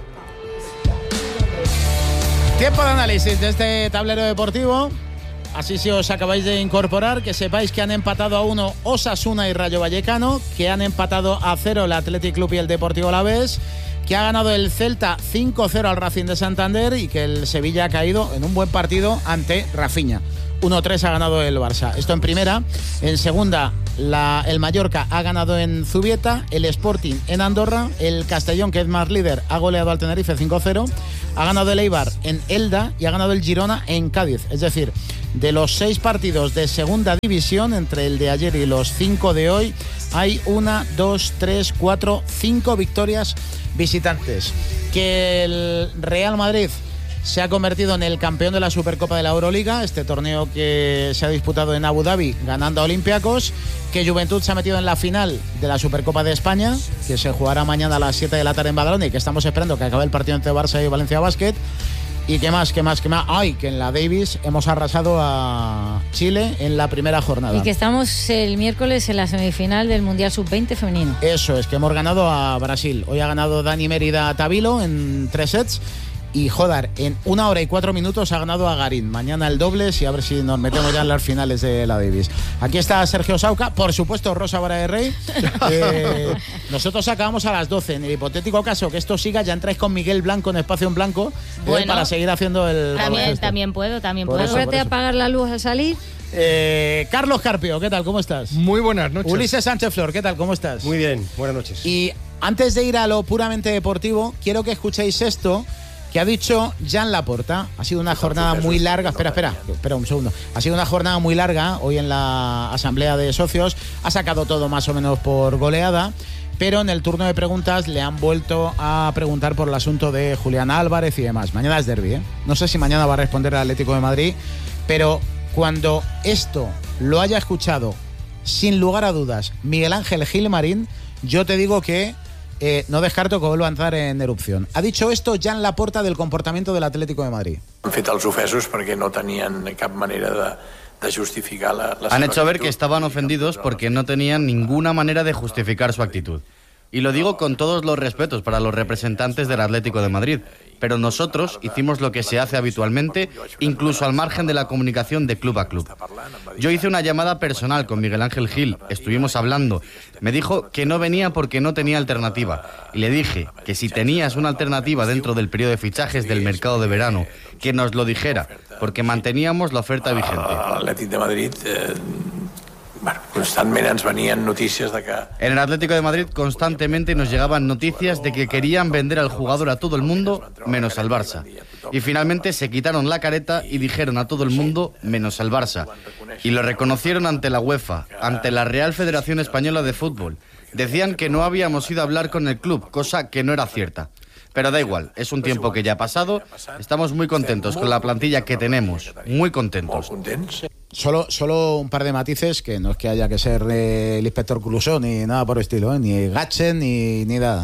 Tiempo de análisis de este tablero deportivo. Así si os acabáis de incorporar, que sepáis que han empatado a 1 Osasuna y Rayo Vallecano, que han empatado a 0 el Athletic Club y el Deportivo Alavés, que ha ganado el Celta 5-0 al Racing de Santander y que el Sevilla ha caído en un buen partido ante Rafinha. 1-3 ha ganado el Barça. Esto en primera. En segunda, el Mallorca ha ganado en Zubieta, el Sporting en Andorra, el Castellón, que es más líder, ha goleado al Tenerife 5-0, ha ganado el Eibar en Elda y ha ganado el Girona en Cádiz. Es decir, de los 6 partidos de segunda división, entre el de ayer y los 5 de hoy, hay 1, 2, 3, 4, 5 victorias visitantes. Que el Real Madrid se ha convertido en el campeón de la Supercopa de la Euroliga, este torneo que se ha disputado en Abu Dhabi ganando a Olympiacos, que Juventud se ha metido en la final de la Supercopa de España, que se jugará mañana a las 7 de la tarde en Badalona y que estamos esperando que acabe el partido entre Barça y Valencia Basket. Y qué más. Ay, que en la Davis hemos arrasado a Chile en la primera jornada. Y que estamos el miércoles en la semifinal del Mundial Sub-20 femenino. Eso es, que hemos ganado a Brasil. Hoy ha ganado Dani Mérida a Tabilo en 3 sets. Y Jodar, en 1 hora y 4 minutos ha ganado a Garín. Mañana el dobles y a ver si nos metemos ya en las finales de la Davis. Aquí está Sergio Sauca, por supuesto Rosa Vara de Rey. Nosotros acabamos a las 12. En el hipotético caso que esto siga, ya entráis con Miguel Blanco en Espacio en Blanco, para seguir haciendo el... También puedo. Acuérdate de apagar la luz al salir. Carlos Carpio, ¿qué tal? ¿Cómo estás? Muy buenas noches. Ulises Sánchez Flor, ¿qué tal? ¿Cómo estás? Muy bien, buenas noches. Y antes de ir a lo puramente deportivo, quiero que escuchéis esto que ha dicho Jan Laporta. Ha sido una jornada muy larga. Espera un segundo. Ha sido una jornada muy larga hoy en la asamblea de socios. Ha sacado todo más o menos por goleada, pero en el turno de preguntas le han vuelto a preguntar por el asunto de Julián Álvarez y demás. Mañana es derbi, ¿eh? No sé si mañana va a responder el Atlético de Madrid, pero cuando esto lo haya escuchado, sin lugar a dudas, Miguel Ángel Gilmarín, yo te digo que no descarto que vuelva a entrar en erupción. Ha dicho esto Jan Laporta del comportamiento del Atlético de Madrid. Han fet els ofesos perquè no tenien cap manera de justificar la Han hecho ver que estaban ofendidos porque no tenían ninguna manera de justificar su actitud. Y lo digo con todos los respetos para los representantes del Atlético de Madrid, pero nosotros hicimos lo que se hace habitualmente, incluso al margen de la comunicación de club a club. Yo hice una llamada personal con Miguel Ángel Gil, estuvimos hablando. Me dijo que no venía porque no tenía alternativa. Y le dije que si tenías una alternativa dentro del periodo de fichajes del mercado de verano, que nos lo dijera, porque manteníamos la oferta vigente. L'Atlètic de Madrid... constantment ens venien notícies de que... En el Atlético de Madrid constantemente nos llegaban noticias de que querían vender al jugador a todo el mundo, menos al Barça. Y finalmente se quitaron la careta y dijeron a todo el mundo, menos al Barça. Y lo reconocieron ante la UEFA, ante la Real Federación Española de Fútbol. Decían que no habíamos ido a hablar con el club, cosa que no era cierta. Pero da igual, es un tiempo que ya ha pasado. Estamos muy contentos con la plantilla que tenemos, muy contentos. Solo un par de matices, que no es que haya que ser el inspector Clouseau ni nada por el estilo, ni Gatchen ni nada.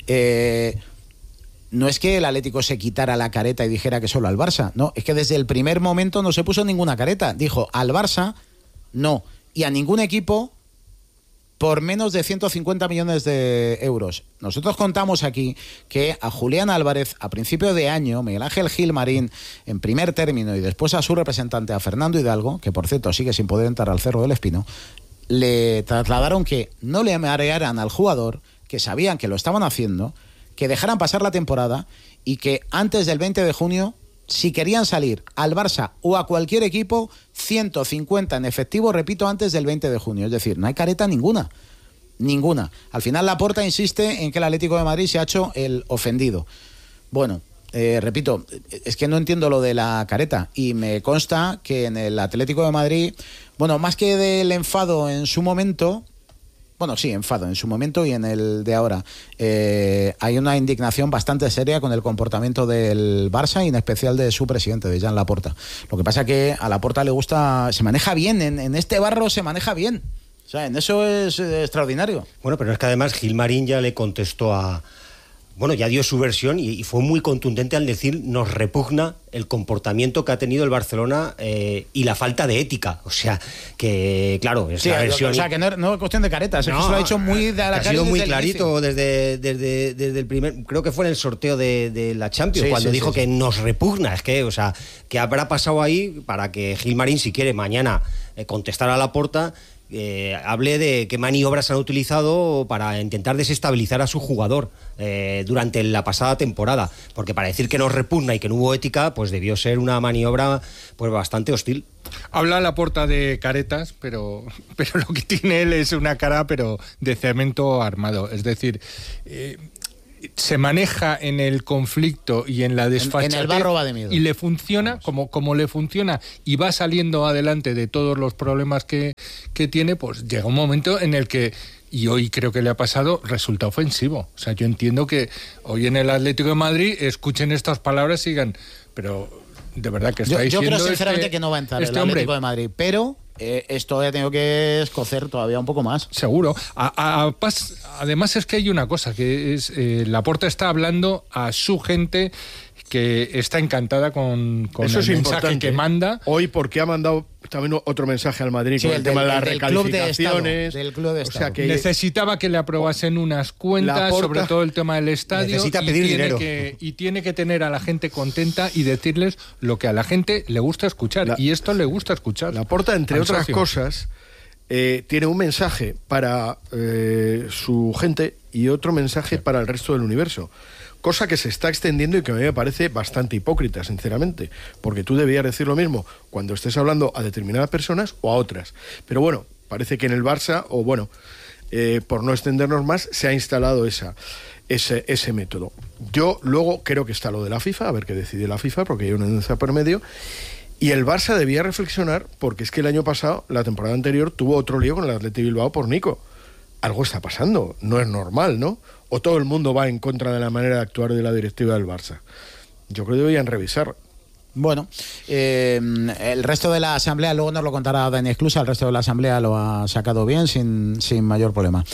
No es que el Atlético se quitara la careta y dijera que solo al Barça, no, es que desde el primer momento no se puso ninguna careta. Dijo al Barça no, y a ningún equipo por menos de 150 millones de euros. Nosotros contamos aquí que a Julián Álvarez, a principio de año, Miguel Ángel Gilmarín, en primer término, y después a su representante, a Fernando Hidalgo, que por cierto sigue sin poder entrar al Cerro del Espino, le trasladaron que no le marearan al jugador, que sabían que lo estaban haciendo, que dejaran pasar la temporada y que antes del 20 de junio, si querían salir al Barça o a cualquier equipo, 150 en efectivo, repito, antes del 20 de junio. Es decir, no hay careta ninguna. Al final Laporta insiste en que el Atlético de Madrid se ha hecho el ofendido. Bueno, repito, es que no entiendo lo de la careta y me consta que en el Atlético de Madrid, bueno, más que del enfado en su momento... Bueno, sí, enfado en su momento y en el de ahora. Hay una indignación bastante seria con el comportamiento del Barça y en especial de su presidente, de Jan Laporta. Lo que pasa es que a Laporta le gusta, se maneja bien, en este barro se maneja bien. O sea, en eso es extraordinario. Bueno, pero es que además Gilmarín ya le contestó ya dio su versión y fue muy contundente al decir nos repugna el comportamiento que ha tenido el Barcelona y la falta de ética. O sea, que claro, es la versión... O sea, que no es cuestión de caretas, es que se lo ha hecho muy de la cara. Ha sido muy clarito desde el primer... Creo que fue en el sorteo de la Champions, cuando dijo que nos repugna. Es que, o sea, que habrá pasado ahí para que Gilmarín, si quiere, mañana contestar a Laporta... hable de qué maniobras han utilizado para intentar desestabilizar a su jugador durante la pasada temporada, porque para decir que nos repugna y que no hubo ética, pues debió ser una maniobra pues bastante hostil. Habla Laporta de caretas, pero lo que tiene él es una cara pero de cemento armado, es decir, se maneja en el conflicto y en la desfachatez, en el barro va de miedo. Y le funciona como le funciona y va saliendo adelante de todos los problemas que tiene, pues llega un momento en el que, y hoy creo que le ha pasado, resulta ofensivo. O sea, yo entiendo que hoy en el Atlético de Madrid escuchen estas palabras y digan, pero de verdad que está diciendo... Yo creo sinceramente que no va a entrar el Atlético de Madrid, pero... esto ya tengo que escocer todavía un poco más. Seguro. Además es que hay una cosa, que es Laporta está hablando a su gente que está encantada con eso el mensaje que manda. Hoy porque ha mandado también otro mensaje al Madrid con el tema de las recalificaciones. Del club de Estado. O sea, que necesitaba que le aprobasen unas cuentas, sobre todo el tema del estadio. Necesita pedir dinero. Y tiene que tener a la gente contenta y decirles lo que a la gente le gusta escuchar. Y esto le gusta escuchar. Laporta, entre otras cosas, tiene un mensaje para su gente y otro mensaje para el resto del universo. Cosa que se está extendiendo y que a mí me parece bastante hipócrita, sinceramente, porque tú debías decir lo mismo cuando estés hablando a determinadas personas o a otras. Pero bueno, parece que en el Barça, por no extendernos más, se ha instalado ese método. Yo luego creo que está lo de la FIFA, a ver qué decide la FIFA, porque hay una denuncia por medio, y el Barça debía reflexionar, porque es que el año pasado, la temporada anterior, tuvo otro lío con el Athletic Bilbao por Nico. Algo está pasando, no es normal, ¿no? O todo el mundo va en contra de la manera de actuar de la directiva del Barça. Yo creo que deberían revisar. Bueno, el resto de la asamblea, luego nos lo contará Dani Esclusa, el resto de la asamblea lo ha sacado bien, sin mayor problema.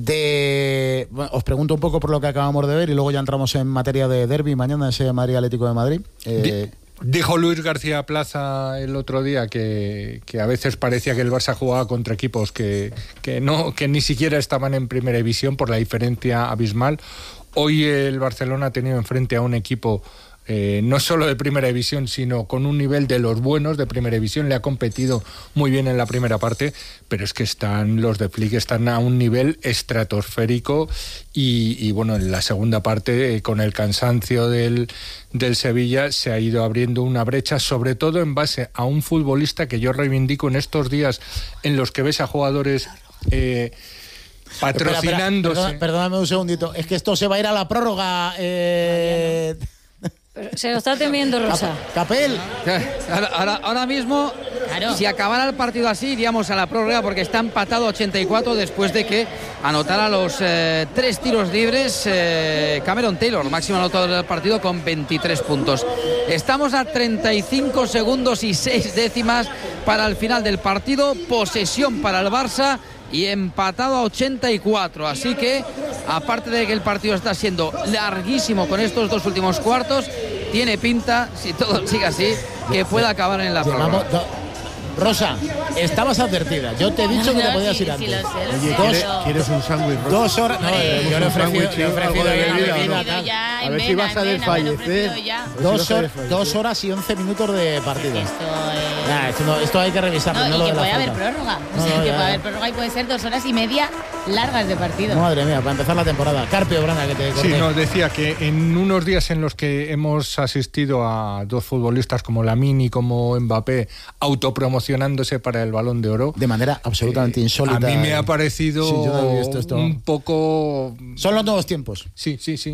Os pregunto un poco por lo que acabamos de ver y luego ya entramos en materia de derbi mañana, ese Madrid Atlético de Madrid. Dijo Luis García Plaza el otro día que a veces parecía que el Barça jugaba contra equipos que ni siquiera estaban en primera división por la diferencia abismal. Hoy el Barcelona ha tenido enfrente a un equipo no solo de primera división, sino con un nivel de los buenos de primera división. Le ha competido muy bien en la primera parte, pero es que los de Flick están a un nivel estratosférico y bueno, en la segunda parte, con el cansancio del Sevilla, se ha ido abriendo una brecha, sobre todo en base a un futbolista que yo reivindico en estos días en los que ves a jugadores... patrocinándose. Perdóname un segundito, es que esto se va a ir a la prórroga. Se lo está temiendo Rosa. Capel. Ahora mismo, claro, si acabara el partido así, iríamos a la prórroga porque está empatado 84 después de que anotara los 3 tiros libres Cameron Taylor, máximo anotador del partido con 23 puntos. Estamos a 35 segundos y 6 décimas para el final del partido. Posesión para el Barça y empatado a 84, así que aparte de que el partido está siendo larguísimo con estos 2 últimos cuartos, tiene pinta, si todo sigue así, que pueda acabar en la prórroga. Rosa, estabas advertida. Yo te he dicho que te podías ir antes. Oye, ¿quieres un sándwich? 2 horas. No, yo le he ofrecido bebida. A ver si vas a desfallecer. 2 horas y 11 minutos de partido. Esto hay que revisarlo. No, y que puede haber prórroga. Que puede haber prórroga y puede ser 2 horas y media largas de partido. Madre mía, para empezar la temporada. Carpio, Brana, que te corté. Sí, decía que en unos días en los que hemos asistido a 2 futbolistas como Lamine y como Mbappé autopromocionándose para el Balón de Oro, de manera absolutamente insólita. A mí me ha parecido un poco... Son los nuevos tiempos. Sí.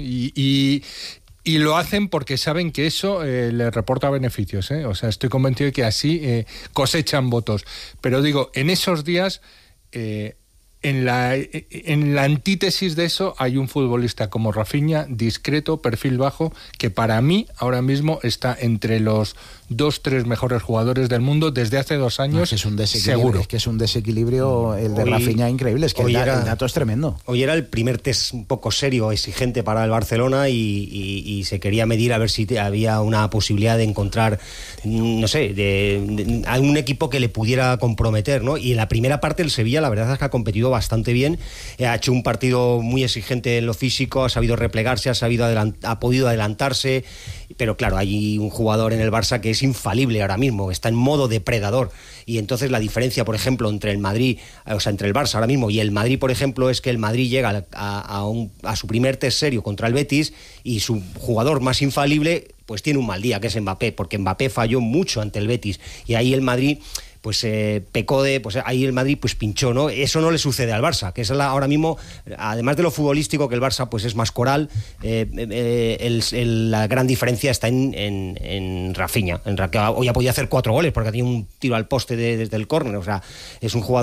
Y lo hacen porque saben que eso les reporta beneficios, ¿eh? O sea, estoy convencido de que así cosechan votos. Pero digo, en esos días En la antítesis de eso hay un futbolista como Rafinha, discreto, perfil bajo, que para mí ahora mismo está entre los 2-3 mejores jugadores del mundo desde hace 2 años. Es que es un desequilibrio, seguro. Es que es un desequilibrio el de Rafinha increíble. Es que el dato es tremendo. Hoy era el primer test un poco serio, exigente para el Barcelona y se quería medir a ver si había una posibilidad de encontrar, no sé, de algún equipo que le pudiera comprometer, ¿no? Y en la primera parte el Sevilla, la verdad es que ha competido bastante bien, ha hecho un partido muy exigente en lo físico, ha sabido replegarse, ha podido adelantarse, pero claro, hay un jugador en el Barça que es infalible ahora mismo, está en modo depredador, y entonces la diferencia, por ejemplo, entre el Madrid, o sea, entre el Barça ahora mismo y el Madrid, por ejemplo, es que el Madrid llega a su primer test serio contra el Betis y su jugador más infalible pues tiene un mal día, que es Mbappé, porque Mbappé falló mucho ante el Betis y ahí el Madrid pues pecó pues ahí el Madrid pues pinchó, ¿no? Eso no le sucede al Barça, que es ahora mismo, además de lo futbolístico, que el Barça pues es más coral, la gran diferencia está en Rafinha, que hoy ha podido hacer 4 goles porque ha tenido un tiro al poste desde el córner, o sea, es un jugador